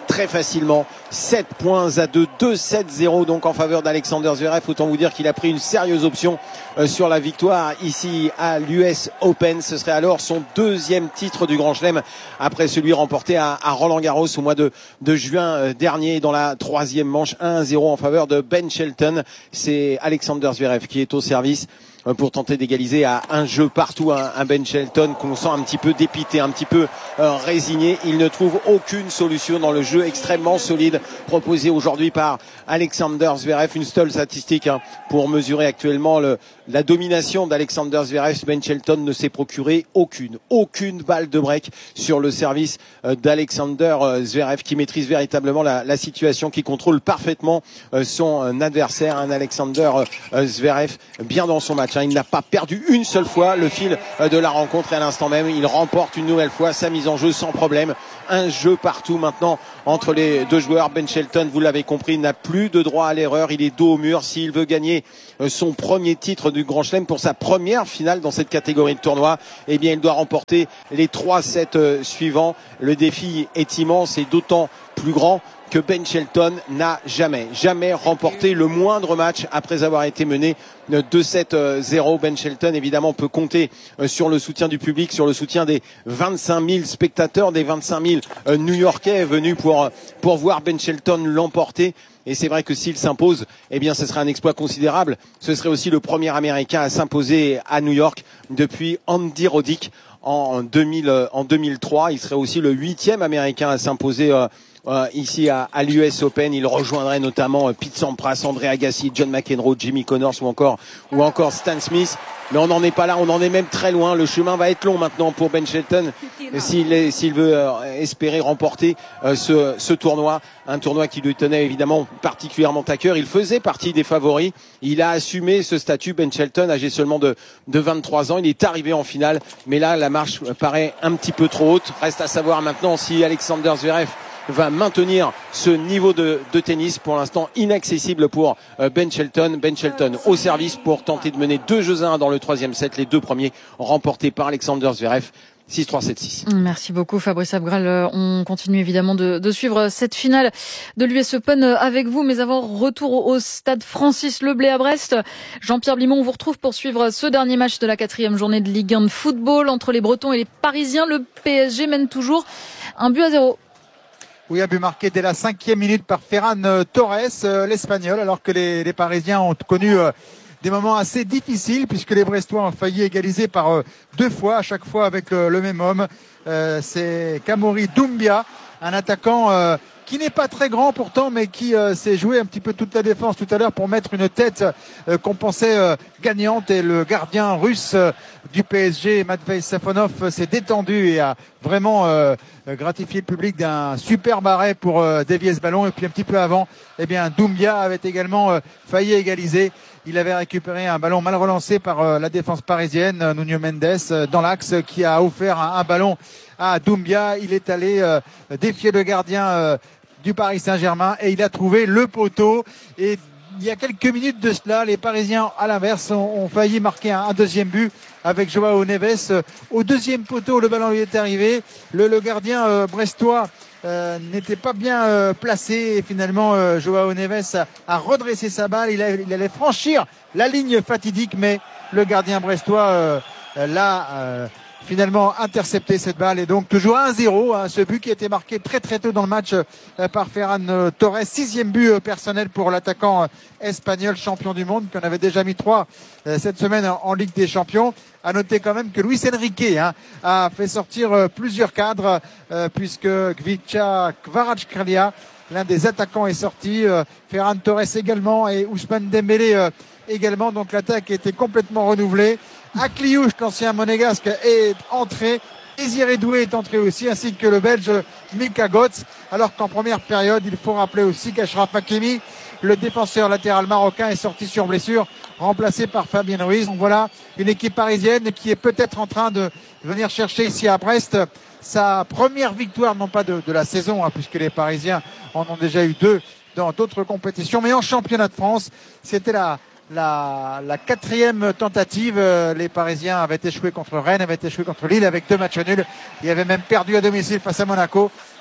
très facilement. sept points à deux, deux sept zéro donc en faveur d'Alexander Zverev. Autant vous dire qu'il a pris une sérieuse option euh, sur la victoire ici à l'U S Open. Ce serait alors son deuxième titre du Grand Chelem après celui remporté à, à Roland Garros au mois de, de juin euh, dernier dans la troisième manche. un à zéro en faveur de Ben Shelton. C'est Alexander Zverev qui est au service pour tenter d'égaliser à un jeu partout un, un Ben Shelton qu'on sent un petit peu dépité, un petit peu euh, résigné. Il ne trouve aucune solution dans le jeu extrêmement solide proposé aujourd'hui par Alexander Zverev. Une seule statistique hein, pour mesurer actuellement le, la domination d'Alexander Zverev. Ben Shelton ne s'est procuré aucune, aucune balle de break sur le service euh, d'Alexander euh, Zverev qui maîtrise véritablement la, la situation, qui contrôle parfaitement euh, son euh, adversaire, un Alexander euh, Zverev bien dans son match. Il n'a pas perdu une seule fois le fil de la rencontre et à l'instant même, il remporte une nouvelle fois sa mise en jeu sans problème. Un jeu partout maintenant entre les deux joueurs. Ben Shelton, vous l'avez compris, n'a plus de droit à l'erreur. Il est dos au mur. S'il veut gagner son premier titre du Grand Chelem pour sa première finale dans cette catégorie de tournoi, eh bien, il doit remporter les trois sets suivants. Le défi est immense et d'autant plus grand que Ben Shelton n'a jamais, jamais remporté le moindre match après avoir été mené deux sept zéro. Ben Shelton, évidemment, peut compter sur le soutien du public, sur le soutien des vingt-cinq mille spectateurs, des vingt-cinq mille New-Yorkais venus pour, pour voir Ben Shelton l'emporter. Et c'est vrai que s'il s'impose, eh bien, ce serait un exploit considérable. Ce serait aussi le premier Américain à s'imposer à New York depuis Andy Roddick en deux mille, en deux mille trois. Il serait aussi le huitième Américain à s'imposer euh, euh, ici à, à l'U S Open. Il rejoindrait notamment euh, Pete Sampras, André Agassi, John McEnroe, Jimmy Connors ou encore ou encore Stan Smith. Mais on n'en est pas là, on en est même très loin. Le chemin va être long maintenant pour Ben Shelton s'il, est, s'il veut euh, espérer remporter euh, ce, ce tournoi. Un tournoi qui lui tenait évidemment particulièrement à cœur. Il faisait partie des favoris. Il a assumé ce statut, Ben Shelton, âgé seulement de, de vingt-trois ans. Il est arrivé en finale, mais là la marche paraît un petit peu trop haute. Reste à savoir maintenant si Alexander Zverev va maintenir ce niveau de, de tennis pour l'instant inaccessible pour Ben Shelton. Ben Shelton au service pour tenter de mener deux jeux à un dans le troisième set. Les deux premiers remportés par Alexander Zverev. six trois sept six. Merci beaucoup Fabrice Abgral. On continue évidemment de, de suivre cette finale de l'U S Open avec vous, mais avant retour au stade Francis Leblay à Brest. Jean-Pierre Blimont, on vous retrouve pour suivre ce dernier match de la quatrième journée de Ligue un de football entre les Bretons et les Parisiens. Le P S G mène toujours un but à zéro. Oui, un but marqué dès la cinquième minute par Ferran Torres, euh, l'Espagnol, alors que les, les Parisiens ont connu euh, des moments assez difficiles puisque les Brestois ont failli égaliser par euh, deux fois, à chaque fois avec le, le même homme. Euh, c'est Kamori Doumbia, un attaquant euh, qui n'est pas très grand pourtant, mais qui euh, s'est joué un petit peu toute la défense tout à l'heure pour mettre une tête euh, qu'on pensait euh, gagnante. Et le gardien russe euh, du P S G, Matvei Safonov, euh, s'est détendu et a vraiment euh, gratifié le public d'un superbe arrêt pour euh, dévier ce ballon. Et puis un petit peu avant, eh bien Doumbia avait également euh, failli égaliser. Il avait récupéré un ballon mal relancé par euh, la défense parisienne, euh, Nuno Mendes, euh, dans l'axe, euh, qui a offert un, un ballon à Doumbia. Il est allé euh, défier le gardien euh, du Paris Saint-Germain et il a trouvé le poteau. Et il y a quelques minutes de cela, les Parisiens, à l'inverse, ont, ont failli marquer un, un deuxième but avec Joao Neves. Euh, au deuxième poteau, le ballon lui est arrivé. Le, le gardien euh, brestois Euh, n'était pas bien euh, placé et finalement euh, Joao Neves a, a redressé sa balle. Il, a, il allait franchir la ligne fatidique, mais le gardien brestois euh, l'a euh, finalement intercepté cette balle. Et donc toujours un zéro, hein, ce but qui a été marqué très très tôt dans le match euh, par Ferran euh, Torres. Sixième but euh, personnel pour l'attaquant euh, espagnol, champion du monde, qui en avait déjà mis trois euh, cette semaine en, en Ligue des Champions. À noter quand même que Luis Enrique hein, a fait sortir euh, plusieurs cadres euh, puisque Gvicha Kvaratskhelia, l'un des attaquants, est sorti. Euh, Ferran Torres également et Ousmane Dembélé euh, également. Donc l'attaque a été complètement renouvelée. Akliouche, l'ancien monégasque, est entré. Désiré Doué est entré aussi, ainsi que le Belge Mika Götze. Alors qu'en première période, il faut rappeler aussi qu'Achraf Hakimi, le défenseur latéral marocain, est sorti sur blessure, remplacé par Fabien Ruiz. Donc voilà, une équipe parisienne qui est peut-être en train de venir chercher ici à Brest sa première victoire, non pas de, de la saison, hein, puisque les Parisiens en ont déjà eu deux dans d'autres compétitions, mais en championnat de France. C'était la La, la quatrième tentative. Les Parisiens avaient échoué contre Rennes, avaient échoué contre Lille avec deux matchs nuls. Ils avaient même perdu à domicile face à Monaco.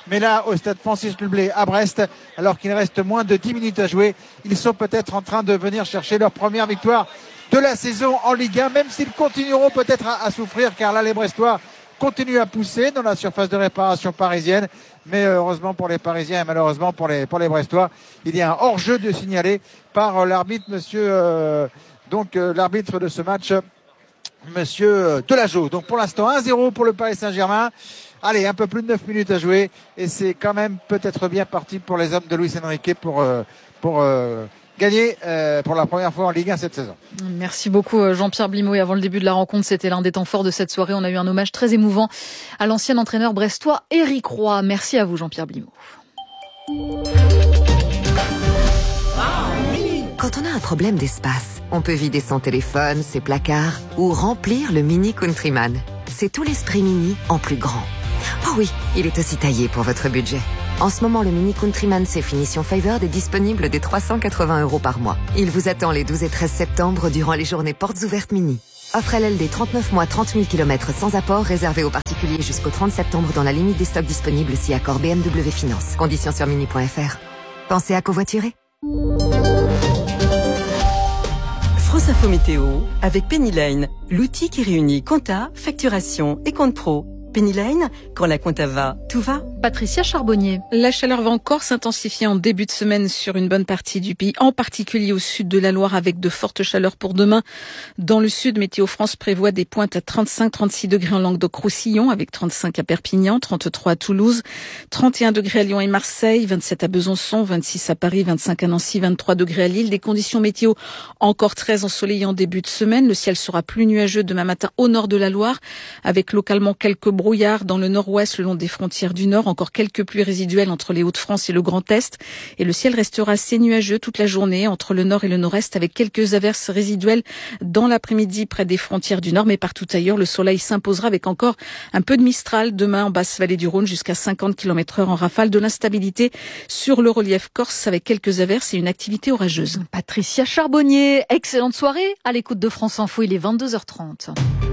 Mais là, au stade Francis Leblay à Brest, alors qu'il reste moins de dix minutes à jouer, ils sont peut-être en train de venir chercher leur première victoire de la saison en Ligue un, même s'ils continueront peut-être à, à souffrir, car là, les Brestois continuent à pousser dans la surface de réparation parisienne. Mais heureusement pour les Parisiens et malheureusement pour les, pour les Brestois, il y a un hors-jeu de signalé par l'arbitre, monsieur, euh, donc euh, l'arbitre de ce match, monsieur Delageau. Donc pour l'instant, un zéro pour le Paris Saint-Germain. Allez, un peu plus de neuf minutes à jouer et c'est quand même peut-être bien parti pour les hommes de Luis Enrique pour, euh, pour euh, gagner euh, pour la première fois en Ligue un cette saison. Merci beaucoup Jean-Pierre Blimaud. Et avant le début de la rencontre, c'était l'un des temps forts de cette soirée. On a eu un hommage très émouvant à l'ancien entraîneur brestois Éric Roy. Merci à vous Jean-Pierre Blimaud. Quand on a un problème d'espace, on peut vider son téléphone, ses placards ou remplir le Mini Countryman. C'est tout l'esprit Mini en plus grand. Oh oui, il est aussi taillé pour votre budget. En ce moment, le Mini Countryman C Finition Favored est disponible dès trois cent quatre-vingts euros par mois. Il vous attend les douze et treize septembre durant les journées portes ouvertes Mini. Offre L L D trente-neuf mois, trente mille kilomètres sans apport réservé aux particuliers jusqu'au trente septembre dans la limite des stocks disponibles si accord B M W Finance. Conditions sur mini point f r. Pensez à covoiturer. France Info Météo avec Penny Lane, l'outil qui réunit compta, facturation et compte pro. Penny Lane, quand la compta va, tout va. Patricia Charbonnier. La chaleur va encore s'intensifier en début de semaine sur une bonne partie du pays, en particulier au sud de la Loire avec de fortes chaleurs pour demain. Dans le sud, Météo France prévoit des pointes à trente-cinq à trente-six degrés en Languedoc-Roussillon avec trente-cinq à Perpignan, trente-trois à Toulouse, trente et un degrés à Lyon et Marseille, vingt-sept à Besançon, vingt-six à Paris, vingt-cinq à Nancy, vingt-trois degrés à Lille. Des conditions météo encore très ensoleillées en début de semaine. Le ciel sera plus nuageux demain matin au nord de la Loire avec localement quelques brouillards dans le nord-ouest le long des frontières du nord. Encore quelques pluies résiduelles entre les Hauts-de-France et le Grand Est. Et le ciel restera assez nuageux toute la journée entre le nord et le nord-est avec quelques averses résiduelles dans l'après-midi près des frontières du nord. Mais partout ailleurs, le soleil s'imposera avec encore un peu de mistral demain en basse vallée du Rhône jusqu'à cinquante kilomètres heure en rafale. De l'instabilité sur le relief corse avec quelques averses et une activité orageuse. Patricia Charbonnier, excellente soirée à l'écoute de France Info. Il est vingt-deux heures trente.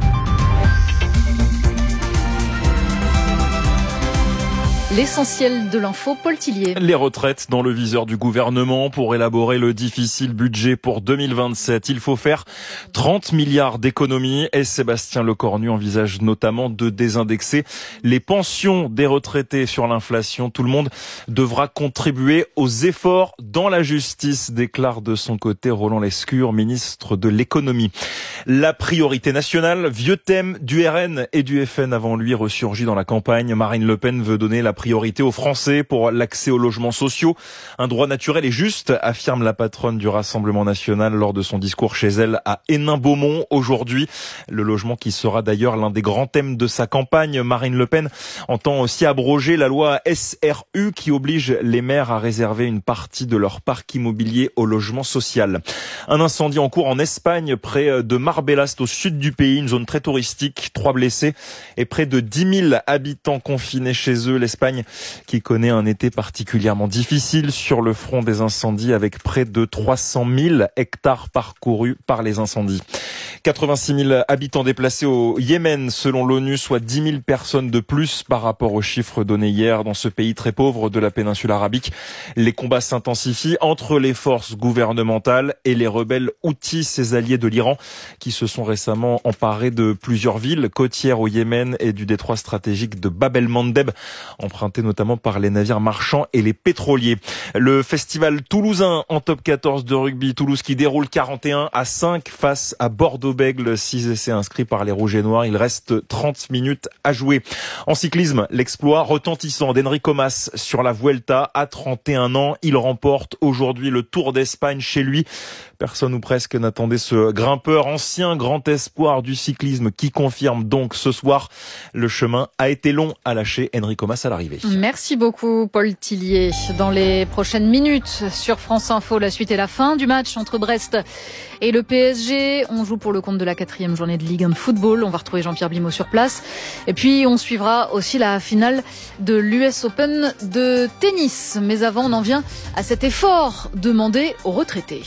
L'essentiel de l'info, Paul Tillier. Les retraites dans le viseur du gouvernement pour élaborer le difficile budget pour deux mille vingt-sept. Il faut faire trente milliards d'économies et Sébastien Lecornu envisage notamment de désindexer les pensions des retraités sur l'inflation. Tout le monde devra contribuer aux efforts dans la justice, déclare de son côté Roland Lescure, ministre de l'économie. La priorité nationale, vieux thème du R N et du F N avant lui ressurgit dans la campagne. Marine Le Pen veut donner la priorité aux Français pour l'accès aux logements sociaux. Un droit naturel et juste, affirme la patronne du Rassemblement national lors de son discours chez elle à Hénin-Beaumont aujourd'hui. Le logement qui sera d'ailleurs l'un des grands thèmes de sa campagne. Marine Le Pen entend aussi abroger la loi S R U qui oblige les maires à réserver une partie de leur parc immobilier au logement social. Un incendie en cours en Espagne près de Marbella, au sud du pays, une zone très touristique, trois blessés et près de dix mille habitants confinés chez eux. L'Espagne qui connaît un été particulièrement difficile sur le front des incendies avec près de trois cent mille hectares parcourus par les incendies. quatre-vingt-six mille habitants déplacés au Yémen selon l'ONU, soit dix mille personnes de plus par rapport aux chiffres donnés hier dans ce pays très pauvre de la péninsule arabique. Les combats s'intensifient entre les forces gouvernementales et les rebelles Houthis, ces alliés de l'Iran, qui se sont récemment emparés de plusieurs villes côtières au Yémen et du détroit stratégique de Bab el-Mandeb, emprunté notamment par les navires marchands et les pétroliers. Le festival toulousain en top quatorze de rugby, Toulouse qui déroule quarante et un à cinq face à Bordeaux-Bègles, six essais inscrits par les Rouges et Noirs. Il reste trente minutes à jouer. En cyclisme, l'exploit retentissant d'Enrico Mas sur la Vuelta à trente et un ans. Il remporte aujourd'hui le Tour d'Espagne chez lui. Personne ou presque n'attendait ce grimpeur, ancien grand espoir du cyclisme, qui confirme donc ce soir le chemin a été long à lâcher Enrico Mas à l'arrivée. Merci beaucoup Paul Tillier. Dans les prochaines minutes sur France Info, la suite et la fin du match entre Brest et le P S G. On joue pour le compte de la quatrième journée de Ligue un de football. On va retrouver Jean-Pierre Blimaud sur place. Et puis on suivra aussi la finale de l'U S Open de tennis. Mais avant, on en vient à cet effort demandé aux retraités.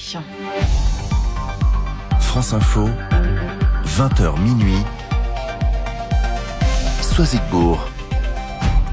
France Info, vingt heures minuit, Soisigbourg.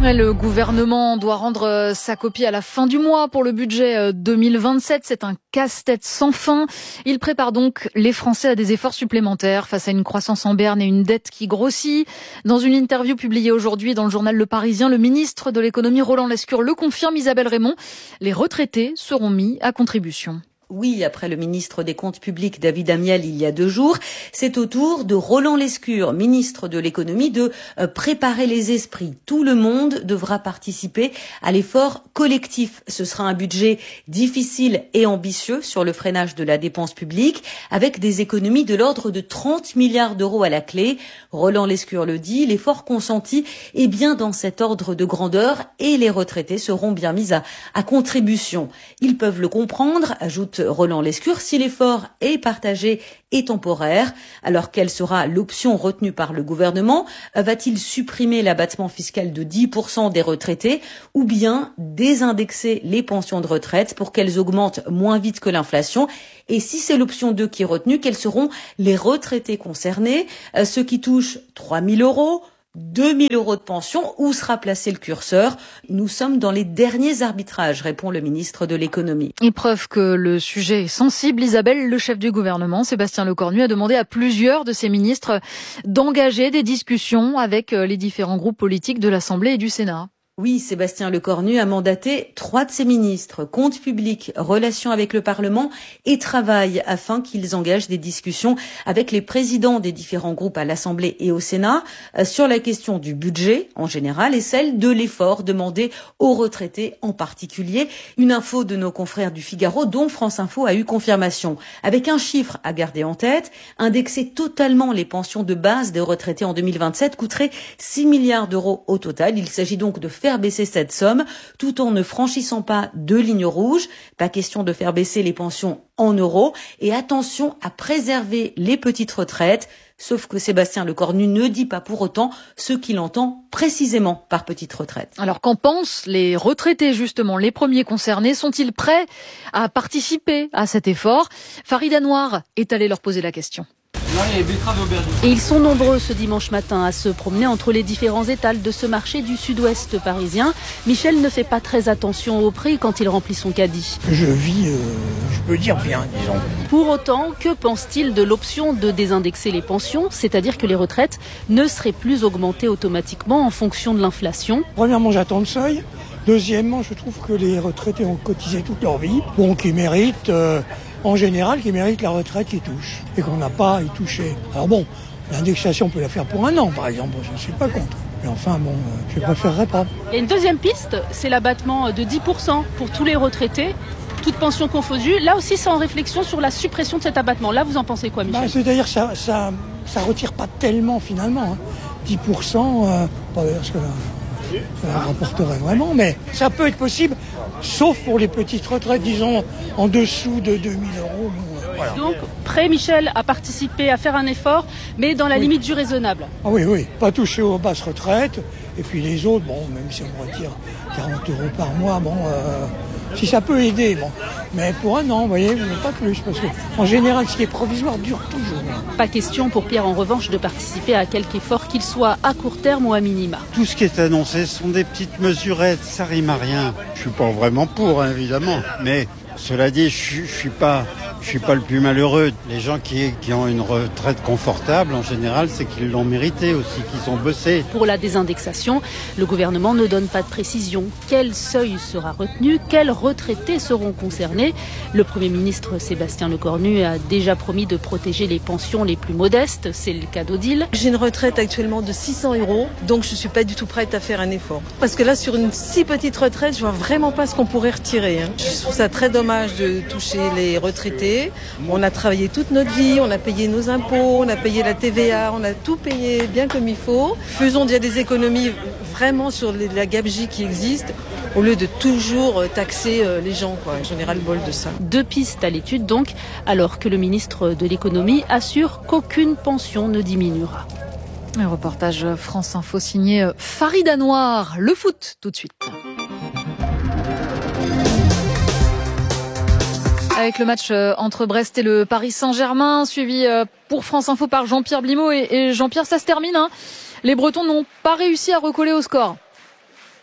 Le gouvernement doit rendre sa copie à la fin du mois pour le budget deux mille vingt-sept. C'est un casse-tête sans fin. Il prépare donc les Français à des efforts supplémentaires face à une croissance en berne et une dette qui grossit. Dans une interview publiée aujourd'hui dans le journal Le Parisien, le ministre de l'économie Roland Lescure le confirme, Isabelle Raymond. Les retraités seront mis à contribution. Oui, après le ministre des Comptes publics, David Amiel, il y a deux jours, c'est au tour de Roland Lescure, ministre de l'économie, de préparer les esprits. Tout le monde devra participer à l'effort collectif. Ce sera un budget difficile et ambitieux sur le freinage de la dépense publique, avec des économies de l'ordre de trente milliards d'euros à la clé. Roland Lescure le dit, l'effort consenti est bien dans cet ordre de grandeur et les retraités seront bien mis à, à contribution. Ils peuvent le comprendre, ajoute Roland Lescure, si l'effort est partagé et temporaire. Alors quelle sera l'option retenue par le gouvernement? Va-t-il supprimer l'abattement fiscal de dix pour cent des retraités ou bien désindexer les pensions de retraite pour qu'elles augmentent moins vite que l'inflation? Et si c'est l'option deux qui est retenue, quels seront les retraités concernés? Ceux qui touchent trois mille euros, deux mille euros de pension, où sera placé le curseur? Nous sommes dans les derniers arbitrages, répond le ministre de l'économie. Et preuve que le sujet est sensible, Isabelle, le chef du gouvernement, Sébastien Lecornu, a demandé à plusieurs de ses ministres d'engager des discussions avec les différents groupes politiques de l'Assemblée et du Sénat. Oui, Sébastien Lecornu a mandaté trois de ses ministres, comptes publics, relations avec le Parlement et travail, afin qu'ils engagent des discussions avec les présidents des différents groupes à l'Assemblée et au Sénat sur la question du budget en général et celle de l'effort demandé aux retraités en particulier. Une info de nos confrères du Figaro dont France Info a eu confirmation. Avec un chiffre à garder en tête, indexer totalement les pensions de base des retraités en deux mille vingt-sept coûterait six milliards d'euros au total. Il s'agit donc de faire baisser cette somme tout en ne franchissant pas de lignes rouges. Pas question de faire baisser les pensions en euros et attention à préserver les petites retraites. Sauf que Sébastien Lecornu ne dit pas pour autant ce qu'il entend précisément par petite retraite. Alors qu'en pensent les retraités justement, les premiers concernés? Sont-ils prêts à participer à cet effort? Farid Anouar est allé leur poser la question. Et ils sont nombreux ce dimanche matin à se promener entre les différents étals de ce marché du sud-ouest parisien. Michel ne fait pas très attention au prix quand il remplit son caddie. Je vis, euh, je peux dire bien, disons. Pour autant, que pense-t-il de l'option de désindexer les pensions, c'est-à-dire que les retraites ne seraient plus augmentées automatiquement en fonction de l'inflation? Premièrement, j'attends le seuil. Deuxièmement, je trouve que les retraités ont cotisé toute leur vie, bon, qui méritent... Euh, en général, qui méritent la retraite qui touche et qu'on n'a pas à y toucher. Alors bon, l'indexation, on peut la faire pour un an, par exemple, je ne suis pas contre. Mais enfin, bon, je ne préférerais pas. Il y a une deuxième piste, c'est l'abattement de dix pour cent pour tous les retraités, toutes pensions confondues. Là aussi, c'est en réflexion sur la suppression de cet abattement. Là, vous en pensez quoi, Michel? Bah, c'est-à-dire que ça ne ça, ça retire pas tellement, finalement. Hein. dix pour cent, euh, pas parce que là, ça rapporterait vraiment, mais ça peut être possible, sauf pour les petites retraites, disons, en dessous de deux mille euros. Voilà. Donc, prêt, Michel, à participer, à faire un effort, mais dans la oui. limite du raisonnable. Ah oui, oui, pas toucher aux basses retraites, et puis les autres, bon, même si on retire quarante euros par mois, bon, euh, si ça peut aider, bon. Mais pour un an, vous voyez, pas plus, parce que en général, ce qui est provisoire dure toujours. Pas question pour Pierre, en revanche, de participer à quelque effort, qu'il soit à court terme ou à minima. Tout ce qui est annoncé sont des petites mesurettes, ça rime à rien. Je suis pas vraiment pour, hein, évidemment, mais cela dit, je, je suis pas... Je suis pas le plus malheureux. Les gens qui, qui ont une retraite confortable, en général, c'est qu'ils l'ont mérité aussi, qu'ils ont bossé. Pour la désindexation, le gouvernement ne donne pas de précision. Quel seuil sera retenu? Quels retraités seront concernés? Le Premier ministre Sébastien Lecornu a déjà promis de protéger les pensions les plus modestes. C'est le cas d'Odile. J'ai une retraite actuellement de six cents euros, donc je suis pas du tout prête à faire un effort. Parce que là, sur une si petite retraite, je vois vraiment pas ce qu'on pourrait retirer. Hein. Je trouve ça très dommage de toucher les retraités. On a travaillé toute notre vie, on a payé nos impôts, on a payé la T V A, on a tout payé bien comme il faut. Faisons déjà des économies vraiment sur la gabegie qui existe au lieu de toujours taxer les gens, quoi. J'en ai ras le bol de ça. Deux pistes à l'étude donc, alors que le ministre de l'économie assure qu'aucune pension ne diminuera. Un reportage France Info signé Farid Anouar. Le foot tout de suite. Avec le match entre Brest et le Paris Saint-Germain, suivi pour France Info par Jean-Pierre Blimaud. Et Jean-Pierre, ça se termine, hein. Les Bretons n'ont pas réussi à recoller au score.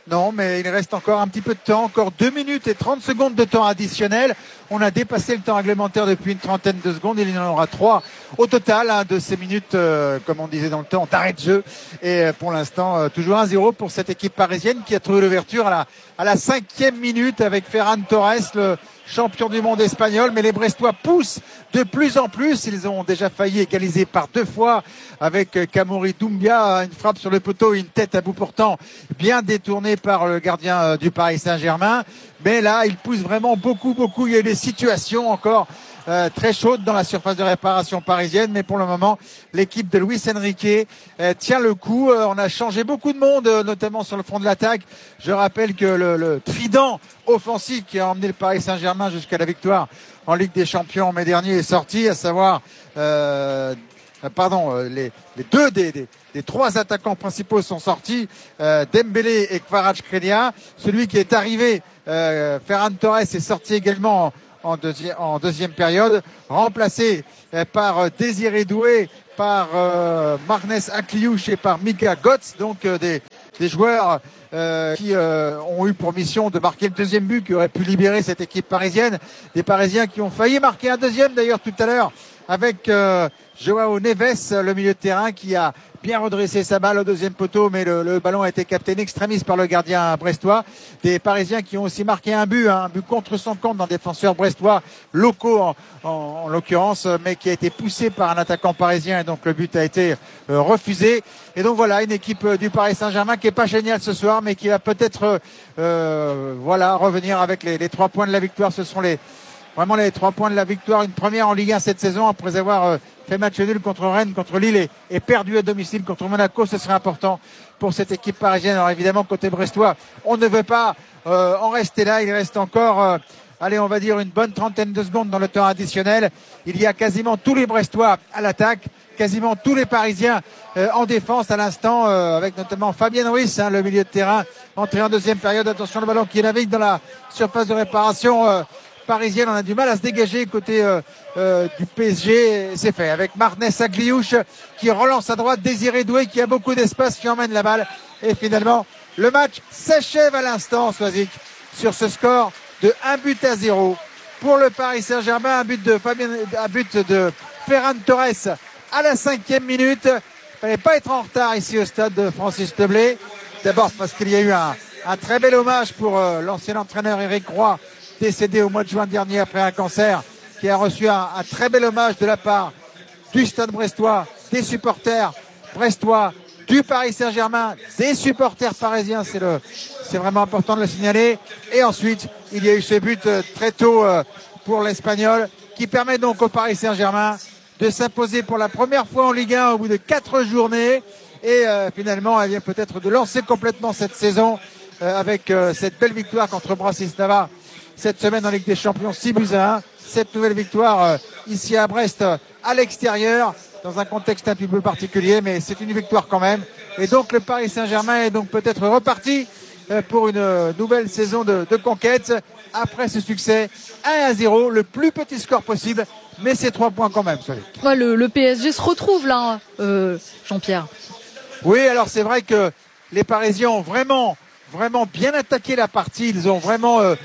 Non, mais il reste encore un petit peu de temps, encore deux minutes et trente secondes de temps additionnel. On a dépassé le temps réglementaire depuis une trentaine de secondes. Il y en aura trois au total hein, de ces minutes, euh, comme on disait dans le temps, d'arrêt de jeu. Et euh, pour l'instant, euh, toujours un zéro pour cette équipe parisienne qui a trouvé l'ouverture à la, à la cinquième minute avec Ferran Torres, le champion du monde espagnol. Mais les Brestois poussent de plus en plus. Ils ont déjà failli égaliser par deux fois avec Kamori Doumbia, une frappe sur le poteau, une tête à bout portant bien détournée par le gardien du Paris Saint-Germain. Mais là, il pousse vraiment beaucoup, beaucoup. Il y a des situations encore euh, très chaudes dans la surface de réparation parisienne. Mais pour le moment, l'équipe de Luis Enrique euh, tient le coup. Euh, on a changé beaucoup de monde, euh, notamment sur le front de l'attaque. Je rappelle que le, le trident offensif qui a emmené le Paris Saint-Germain jusqu'à la victoire en Ligue des Champions en mai dernier est sorti, à savoir... Euh, Pardon, les, les deux des, des, des trois attaquants principaux sont sortis, euh, Dembélé et Kvaratskhelia. Celui qui est arrivé, euh, Ferran Torres, est sorti également en, en, deuxi- en deuxième période, remplacé euh, par euh, Désiré Doué, par euh, Marnes Akliouche et par Mika Götze, donc euh, des, des joueurs euh, qui euh, ont eu pour mission de marquer le deuxième but, qui aurait pu libérer cette équipe parisienne. Des Parisiens qui ont failli marquer un deuxième d'ailleurs tout à l'heure avec euh, Joao Neves, le milieu de terrain, qui a bien redressé sa balle au deuxième poteau, mais le, le ballon a été capté in extremis par le gardien brestois. Des Parisiens qui ont aussi marqué un but, hein, un but contre son camp d'un défenseur brestois, locaux en, en, en l'occurrence, mais qui a été poussé par un attaquant parisien, et donc le but a été euh, refusé. Et donc voilà, une équipe euh, du Paris Saint-Germain qui est pas géniale ce soir, mais qui va peut-être euh, voilà revenir avec les, les trois points de la victoire. Ce sont les Vraiment les trois points de la victoire, une première en Ligue un cette saison après avoir euh, fait match nul contre Rennes, contre Lille et, et perdu à domicile contre Monaco. Ce serait important pour cette équipe parisienne. Alors évidemment, côté brestois, on ne veut pas euh, en rester là. Il reste encore, euh, allez, on va dire une bonne trentaine de secondes dans le temps additionnel. Il y a quasiment tous les Brestois à l'attaque, quasiment tous les Parisiens euh, en défense à l'instant, euh, avec notamment Fabien Ruiz, hein, le milieu de terrain, entré en deuxième période. Attention, le ballon qui navigue dans la surface de réparation euh, parisienne. On a du mal à se dégager côté euh, euh, du P S G. C'est fait avec Marnes Akliouche qui relance à droite, Désiré Doué qui a beaucoup d'espace, qui emmène la balle. Et finalement, le match s'achève à l'instant, Soisic, sur ce score de un but à zéro pour le Paris Saint-Germain. Un but de Fabien, un but de Ferran Torres à la cinquième minute. Il fallait pas être en retard ici au stade de Francis Teblé. D'abord parce qu'il y a eu un, un très bel hommage pour euh, l'ancien entraîneur Éric Roy, décédé au mois de juin dernier après un cancer, qui a reçu un, un très bel hommage de la part du stade brestois, des supporters brestois, du Paris Saint-Germain, des supporters parisiens. C'est le, c'est vraiment important de le signaler. Et ensuite, il y a eu ce but euh, très tôt euh, pour l'Espagnol, qui permet donc au Paris Saint-Germain de s'imposer pour la première fois en Ligue un au bout de quatre journées. Et euh, finalement, elle vient peut-être de lancer complètement cette saison euh, avec euh, cette belle victoire contre Bratislava cette semaine en Ligue des Champions, six buts à un. Cette nouvelle victoire euh, ici à Brest, euh, à l'extérieur, dans un contexte un petit peu particulier, mais c'est une victoire quand même. Et donc le Paris Saint-Germain est donc peut-être reparti euh, pour une euh, nouvelle saison de, de conquête après ce succès un à zéro, le plus petit score possible, mais c'est trois points quand même. Ouais, le, le P S G se retrouve là, euh, Jean-Pierre. Oui, alors c'est vrai que les Parisiens ont vraiment, vraiment bien attaqué la partie. Ils ont vraiment euh,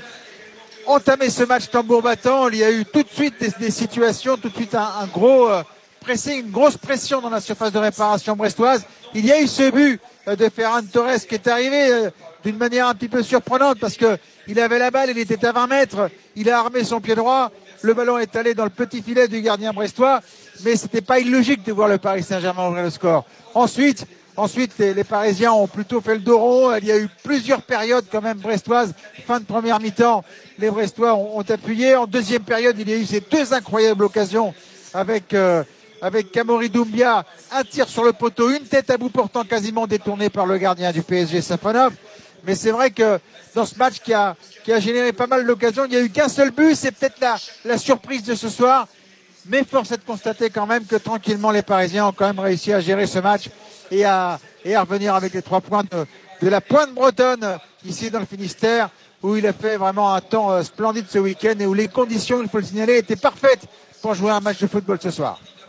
entamé ce match tambour battant. Il y a eu tout de suite des, des situations, tout de suite un, un gros euh, pressing, une grosse pression dans la surface de réparation brestoise. Il y a eu ce but euh, de Ferran Torres qui est arrivé euh, d'une manière un petit peu surprenante parce que il avait la balle, il était à vingt mètres, il a armé son pied droit, le ballon est allé dans le petit filet du gardien brestois, mais c'était pas illogique de voir le Paris Saint-Germain ouvrir le score. Ensuite, Ensuite, les, les Parisiens ont plutôt fait le dos rond. Il y a eu plusieurs périodes quand même brestoises. Fin de première mi-temps, les Brestois ont, ont appuyé. En deuxième période, il y a eu ces deux incroyables occasions avec euh, avec Kamori Doumbia, un tir sur le poteau, une tête à bout portant quasiment détournée par le gardien du P S G, Safonov. Mais c'est vrai que dans ce match qui a qui a généré pas mal d'occasions, il n'y a eu qu'un seul but. C'est peut-être la la surprise de ce soir. Mais force est de constater quand même que tranquillement les Parisiens ont quand même réussi à gérer ce match et à, et à revenir avec les trois points de, de la Pointe Bretonne, ici dans le Finistère, où il a fait vraiment un temps euh, splendide ce week-end et où les conditions, il faut le signaler, étaient parfaites pour jouer un match de football ce soir.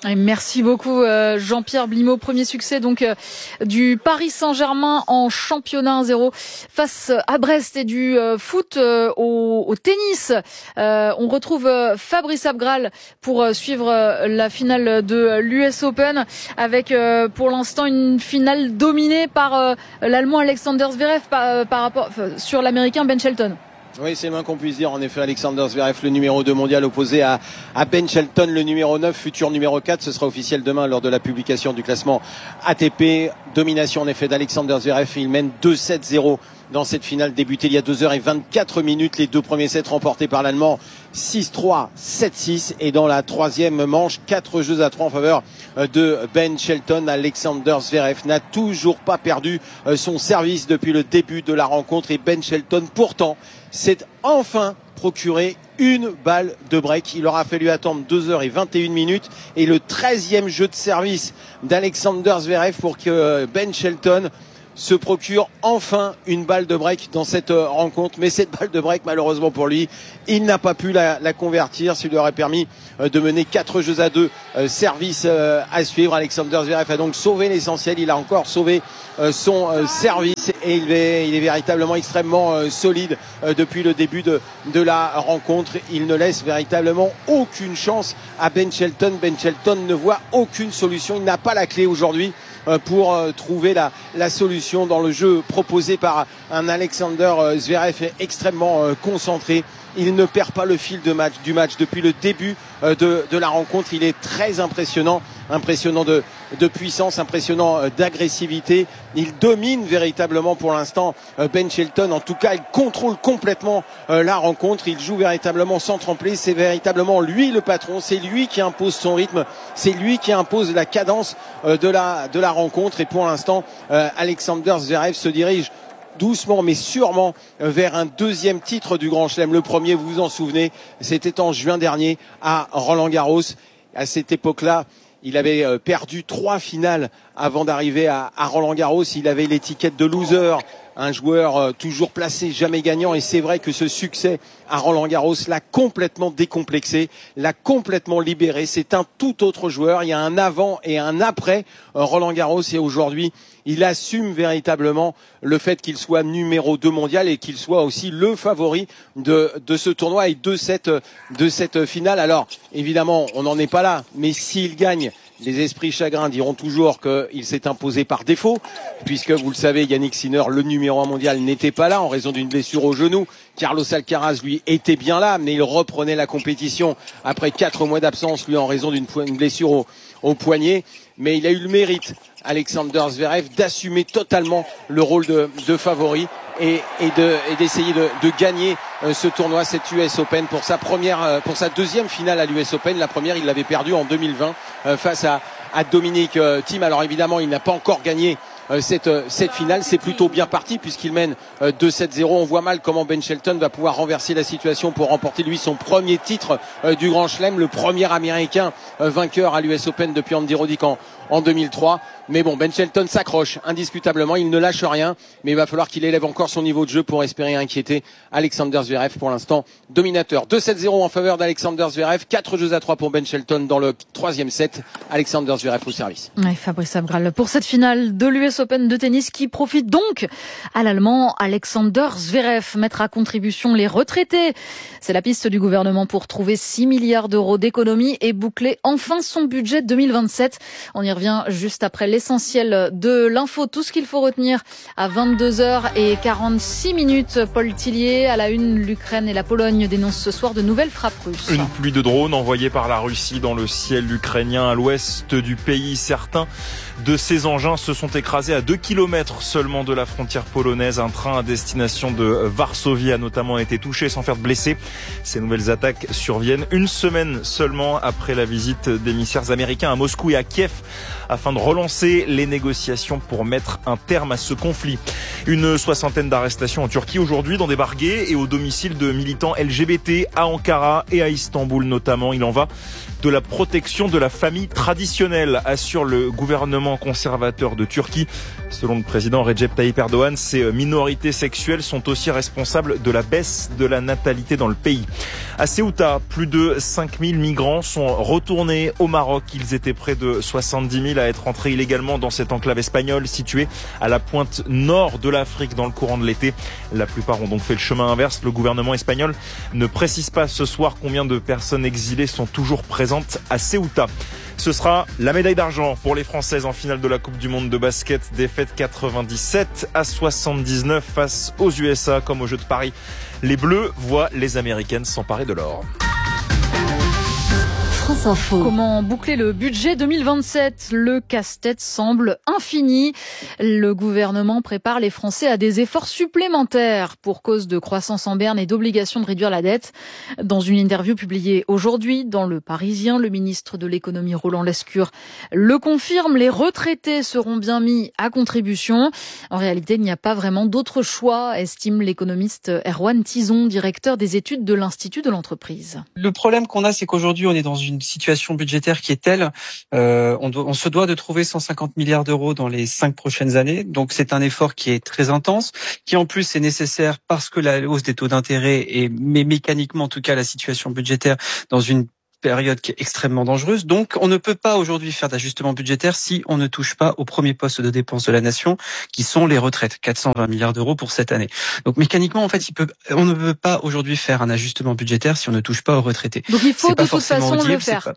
Et merci beaucoup euh, Jean-Pierre Blimaud. Premier succès donc euh, du Paris Saint-Germain en championnat un zéro face à Brest, et du euh, foot euh, au, au tennis. Euh, on retrouve euh, Fabrice Abgral pour euh, suivre euh, la finale de l'U S Open, avec euh, pour l'instant une finale dominée par euh, l'Allemand Alexander Zverev par, euh, par rapport euh, sur l'Américain Ben Shelton. Oui, c'est le moins qu'on puisse dire. En effet, Alexander Zverev, le numéro deux mondial, opposé à, à Ben Shelton, le numéro neuf, futur numéro quatre. Ce sera officiel demain lors de la publication du classement A T P. Domination en effet d'Alexander Zverev. Il mène deux sept zéro dans cette finale débutée il y a deux heures vingt-quatre minutes. Les deux premiers sets remportés par l'Allemand, six trois, sept six. Et dans la troisième manche, quatre jeux à trois en faveur de Ben Shelton. Alexander Zverev n'a toujours pas perdu son service depuis le début de la rencontre. Et Ben Shelton, pourtant, s'est enfin procuré une balle de break. Il aura fallu attendre deux heures vingt et une minutes et le treizième jeu de service d'Alexander Zverev pour que Ben Shelton se procure enfin une balle de break dans cette rencontre. Mais cette balle de break, malheureusement pour lui, il n'a pas pu la, la convertir. Ce lui aurait permis de mener quatre jeux à deux. Euh, service euh, à suivre. Alexander Zverev a donc sauvé l'essentiel. Il a encore sauvé euh, son euh, service et il est, il est véritablement extrêmement euh, solide euh, depuis le début de, de la rencontre. Il ne laisse véritablement aucune chance à Ben Shelton. Ben Shelton ne voit aucune solution. Il n'a pas la clé aujourd'hui pour trouver la, la solution dans le jeu proposé par un Alexander Zverev extrêmement concentré. Il ne perd pas le fil de match, du match depuis le début de, de la rencontre. Il est très impressionnant, impressionnant de, de puissance, impressionnant d'agressivité. Il domine véritablement pour l'instant Ben Shelton. En tout cas, il contrôle complètement la rencontre. Il joue véritablement sans trembler. C'est véritablement lui le patron. C'est lui qui impose son rythme. C'est lui qui impose la cadence de la, de la rencontre. Et pour l'instant, Alexander Zverev se dirige doucement mais sûrement vers un deuxième titre du Grand Chelem. Le premier, vous vous en souvenez, c'était en juin dernier à Roland-Garros. À cette époque-là, il avait perdu trois finales avant d'arriver à, à Roland-Garros. Il avait l'étiquette de loser, un joueur toujours placé, jamais gagnant. Et c'est vrai que ce succès à Roland-Garros l'a complètement décomplexé, l'a complètement libéré. C'est un tout autre joueur. Il y a un avant et un après Roland-Garros. Et aujourd'hui, il assume véritablement le fait qu'il soit numéro deux mondial et qu'il soit aussi le favori de, de ce tournoi et de cette, de cette finale. Alors, évidemment, on n'en est pas là. Mais s'il gagne, les esprits chagrins diront toujours qu'il s'est imposé par défaut, puisque vous le savez, Yannick Sinner, le numéro un mondial, n'était pas là en raison d'une blessure au genou. Carlos Alcaraz, lui, était bien là, mais il reprenait la compétition après quatre mois d'absence, lui, en raison d'une blessure au, au poignet. Mais il a eu le mérite, Alexander Zverev, d'assumer totalement le rôle de, de favori et, et, de, et d'essayer de, de gagner euh, ce tournoi, cette U S Open pour sa première, euh, pour sa deuxième finale à l'U S Open. La première, il l'avait perdue en deux mille vingt euh, face à, à Dominic euh, Thiem. Alors évidemment, il n'a pas encore gagné euh, cette, euh, cette finale. C'est plutôt bien parti puisqu'il mène euh, deux sept zéro. On voit mal comment Ben Shelton va pouvoir renverser la situation pour remporter lui son premier titre euh, du Grand Chelem, le premier Américain euh, vainqueur à l'U S Open depuis Andy Roddick en, en deux mille trois. Mais bon, Ben Shelton s'accroche indiscutablement, il ne lâche rien, mais il va falloir qu'il élève encore son niveau de jeu pour espérer inquiéter Alexander Zverev, pour l'instant dominateur. deux sept zéro en faveur d'Alexander Zverev, quatre jeux à trois pour Ben Shelton dans le troisième set. Alexander Zverev au service. Ouais, Fabrice Abgral pour cette finale de l'U S Open de tennis qui profite donc à l'Allemand Alexander Zverev. Mettre à contribution les retraités, c'est la piste du gouvernement pour trouver six milliards d'euros d'économies et boucler enfin son budget deux mille vingt-sept. On y revient juste après l'essentiel de l'info, tout ce qu'il faut retenir à vingt-deux heures quarante-six minutes. Paul Tillier, à la une, l'Ukraine et la Pologne dénoncent ce soir de nouvelles frappes russes. Une pluie de drones envoyés par la Russie dans le ciel ukrainien à l'ouest du pays. Certains de ces engins se sont écrasés à deux kilomètres seulement de la frontière polonaise. Un train à destination de Varsovie a notamment été touché sans faire de blessés. Ces nouvelles attaques surviennent une semaine seulement après la visite d'émissaires américains à Moscou et à Kiev afin de relancer les négociations pour mettre un terme à ce conflit. Une soixantaine d'arrestations en Turquie aujourd'hui dans des barguets et au domicile de militants L G B T à Ankara et à Istanbul notamment. Il en va de la protection de la famille traditionnelle, assure le gouvernement conservateur de Turquie. Selon le président Recep Tayyip Erdogan, ces minorités sexuelles sont aussi responsables de la baisse de la natalité dans le pays. À Ceuta, plus de cinq mille migrants sont retournés au Maroc. Ils étaient près de soixante-dix mille à être entrés illégalement dans cette enclave espagnole située à la pointe nord de l'Afrique dans le courant de l'été. La plupart ont donc fait le chemin inverse. Le gouvernement espagnol ne précise pas ce soir combien de personnes exilées sont toujours présentes à Ceuta. Ce sera la médaille d'argent pour les Françaises en finale de la Coupe du Monde de basket. Défaite quatre-vingt-dix-sept à soixante-dix-neuf face aux U S A comme au Jeux de Paris. Les Bleus voient les Américaines s'emparer de l'or. France Info. Comment boucler le budget deux mille vingt-sept ? Le casse-tête semble infini. Le gouvernement prépare les Français à des efforts supplémentaires pour cause de croissance en berne et d'obligation de réduire la dette. Dans une interview publiée aujourd'hui dans Le Parisien, le ministre de l'économie Roland Lescure le confirme, les retraités seront bien mis à contribution. En réalité, il n'y a pas vraiment d'autre choix, estime l'économiste Erwan Tison, directeur des études de l'Institut de l'entreprise. Le problème qu'on a, c'est qu'aujourd'hui, on est dans une situation budgétaire qui est telle, euh, on, doit, on se doit de trouver cent cinquante milliards d'euros dans les cinq prochaines années. Donc c'est un effort qui est très intense, qui en plus est nécessaire parce que la hausse des taux d'intérêt et mais mécaniquement en tout cas la situation budgétaire dans une période qui est extrêmement dangereuse. Donc, on ne peut pas aujourd'hui faire d'ajustement budgétaire si on ne touche pas au premier poste de dépenses de la nation, qui sont les retraites, quatre cent vingt milliards d'euros pour cette année. Donc, mécaniquement, en fait, il peut, on ne peut pas aujourd'hui faire un ajustement budgétaire si on ne touche pas aux retraités. Donc, il faut de toute façon audible, le faire.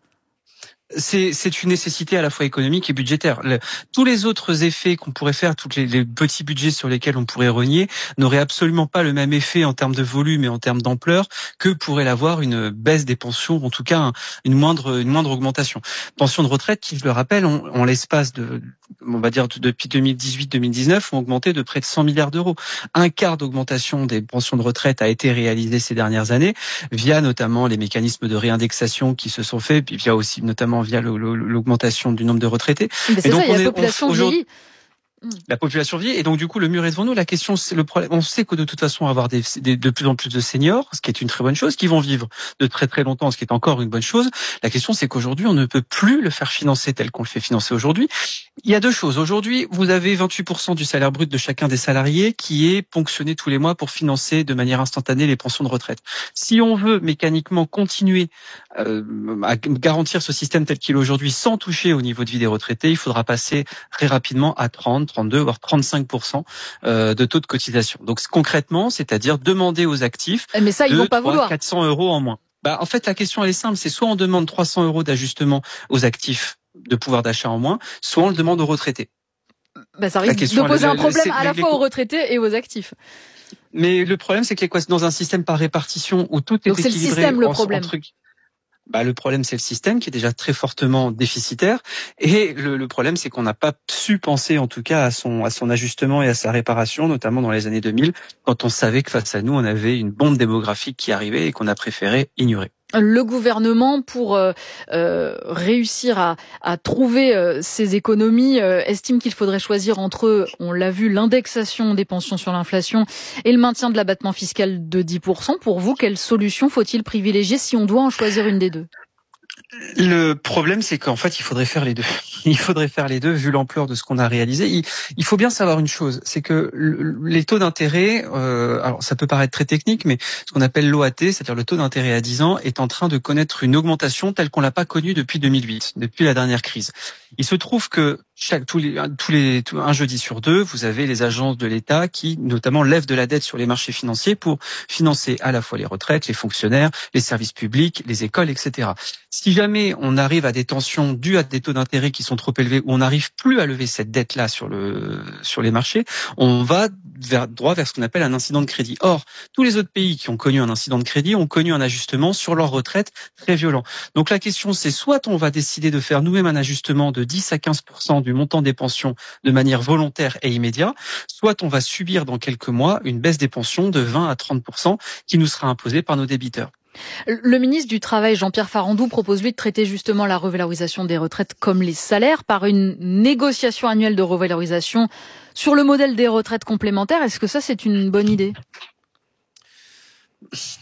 C'est, c'est une nécessité à la fois économique et budgétaire. Le, tous les autres effets qu'on pourrait faire, tous les, les petits budgets sur lesquels on pourrait rogner, n'auraient absolument pas le même effet en termes de volume et en termes d'ampleur que pourrait l'avoir une baisse des pensions, en tout cas une moindre, une moindre augmentation. Pensions de retraite qui, je le rappelle, en, en l'espace de, on va dire depuis deux mille dix-huit deux mille dix-neuf, ont augmenté de près de cent milliards d'euros. Un quart d'augmentation des pensions de retraite a été réalisé ces dernières années via notamment les mécanismes de réindexation qui se sont faits, puis via aussi notamment via l'augmentation du nombre de retraités. Mais c'est et donc ça, il y a la population vieillit. La population vieillit et donc du coup le mur est devant nous. La question, c'est le problème. On sait que de toute façon on va avoir des, des, de plus en plus de seniors, ce qui est une très bonne chose, qui vont vivre de très très longtemps, ce qui est encore une bonne chose. La question, c'est qu'aujourd'hui on ne peut plus le faire financer tel qu'on le fait financer aujourd'hui. Il y a deux choses. Aujourd'hui, vous avez vingt-huit pour cent du salaire brut de chacun des salariés qui est ponctionné tous les mois pour financer de manière instantanée les pensions de retraite. Si on veut mécaniquement continuer euh, à garantir ce système tel qu'il est aujourd'hui sans toucher au niveau de vie des retraités, il faudra passer très rapidement à trente, trente-deux, voire trente-cinq pour cent de taux de cotisation. Donc concrètement, c'est-à-dire demander aux actifs mais ça, ils de vont pas vouloir. quatre cents euros en moins. Bah, en fait, la question elle est simple, c'est soit on demande trois cents euros d'ajustement aux actifs de pouvoir d'achat en moins, soit on le demande aux retraités. Bah, ça risque de poser un problème à la fois aux retraités et aux actifs. Mais le problème, c'est que dans un système par répartition où tout est Donc équilibré, c'est le système le problème. Entre, bah, le problème, c'est le système qui est déjà très fortement déficitaire. Et le, le problème, c'est qu'on n'a pas su penser, en tout cas, à son, à son ajustement et à sa réparation, notamment dans les années deux mille, quand on savait que face à nous, on avait une bombe démographique qui arrivait et qu'on a préféré ignorer. Le gouvernement, pour euh, euh, réussir à, à trouver euh, ces économies, euh, estime qu'il faudrait choisir entre, on l'a vu, l'indexation des pensions sur l'inflation et le maintien de l'abattement fiscal de dix pour cent. Pour vous, quelle solution faut-il privilégier si on doit en choisir une des deux ? Le problème, c'est qu'en fait, il faudrait faire les deux. Il faudrait faire les deux, vu l'ampleur de ce qu'on a réalisé. Il, il faut bien savoir une chose, c'est que le, les taux d'intérêt, euh, alors ça peut paraître très technique, mais ce qu'on appelle l'O A T, c'est-à-dire le taux d'intérêt à dix ans, est en train de connaître une augmentation telle qu'on l'a pas connue depuis deux mille huit, depuis la dernière crise. Il se trouve que chaque tous les tous les tous, un jeudi sur deux, vous avez les agences de l'État qui notamment lèvent de la dette sur les marchés financiers pour financer à la fois les retraites, les fonctionnaires, les services publics, les écoles, et cetera. Si jamais on arrive à des tensions dues à des taux d'intérêt qui sont trop élevés, où on n'arrive plus à lever cette dette-là sur le sur les marchés, on va vers, droit vers ce qu'on appelle un incident de crédit. Or, tous les autres pays qui ont connu un incident de crédit ont connu un ajustement sur leur retraite très violent. Donc la question, c'est soit on va décider de faire nous-mêmes un ajustement de dix à quinze pour cent du montant des pensions de manière volontaire et immédiate, soit on va subir dans quelques mois une baisse des pensions de vingt à trente pour cent qui nous sera imposée par nos débiteurs. Le ministre du Travail, Jean-Pierre Farandou, propose lui de traiter justement la revalorisation des retraites comme les salaires par une négociation annuelle de revalorisation sur le modèle des retraites complémentaires. Est-ce que ça, c'est une bonne idée ?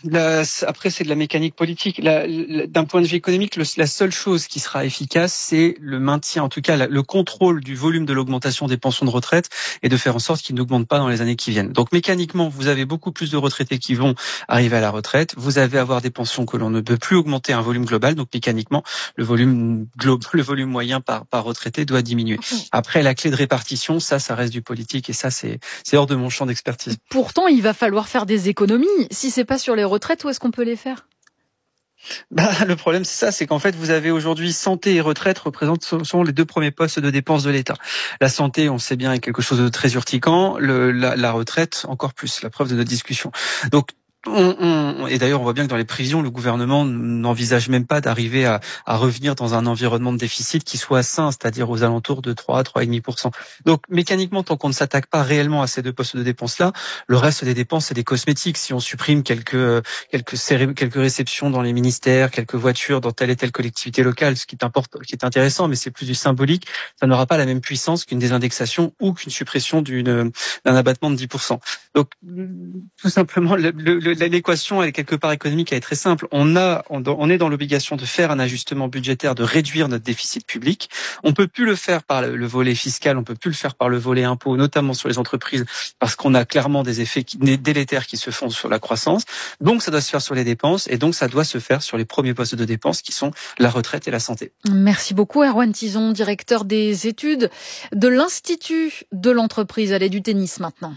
La, après, c'est de la mécanique politique. La, la, d'un point de vue économique, le, la seule chose qui sera efficace, c'est le maintien, en tout cas la, le contrôle du volume de l'augmentation des pensions de retraite et de faire en sorte qu'il n'augmente pas dans les années qui viennent. Donc mécaniquement, vous avez beaucoup plus de retraités qui vont arriver à la retraite. Vous avez avoir des pensions que l'on ne peut plus augmenter à un volume global. Donc mécaniquement, le volume global, le volume moyen par, par retraité doit diminuer. Après, la clé de répartition, ça, ça reste du politique et ça, c'est, c'est hors de mon champ d'expertise. Pourtant, il va falloir faire des économies. Si c'est pas sur les retraites, où est-ce qu'on peut les faire ? Bah, le problème, c'est ça, c'est qu'en fait, vous avez aujourd'hui santé et retraite représentent sont les deux premiers postes de dépenses de l'État. La santé, on sait bien, est quelque chose de très urticant. Le, la, la retraite, encore plus, la preuve de notre discussion. Donc, On, on, et d'ailleurs, on voit bien que dans les prévisions, le gouvernement n'envisage même pas d'arriver à, à revenir dans un environnement de déficit qui soit sain, c'est-à-dire aux alentours de trois à trois virgule cinq pour cent. Donc, mécaniquement, tant qu'on ne s'attaque pas réellement à ces deux postes de dépenses-là, le reste des dépenses, c'est des cosmétiques. Si on supprime quelques, quelques, quelques réceptions dans les ministères, quelques voitures dans telle et telle collectivité locale, ce qui est important, qui est intéressant, mais c'est plus du symbolique, ça n'aura pas la même puissance qu'une désindexation ou qu'une suppression d'une, d'un abattement de dix pour cent. Donc, tout simplement, le, le l'équation, elle est quelque part économique, elle est très simple. On a, on est dans l'obligation de faire un ajustement budgétaire, de réduire notre déficit public. On peut plus le faire par le volet fiscal, on peut plus le faire par le volet impôt, notamment sur les entreprises, parce qu'on a clairement des effets délétères qui se font sur la croissance. Donc, ça doit se faire sur les dépenses, et donc ça doit se faire sur les premiers postes de dépenses, qui sont la retraite et la santé. Merci beaucoup, Erwan Tison, directeur des études de l'Institut de l'entreprise. Allez, du tennis maintenant.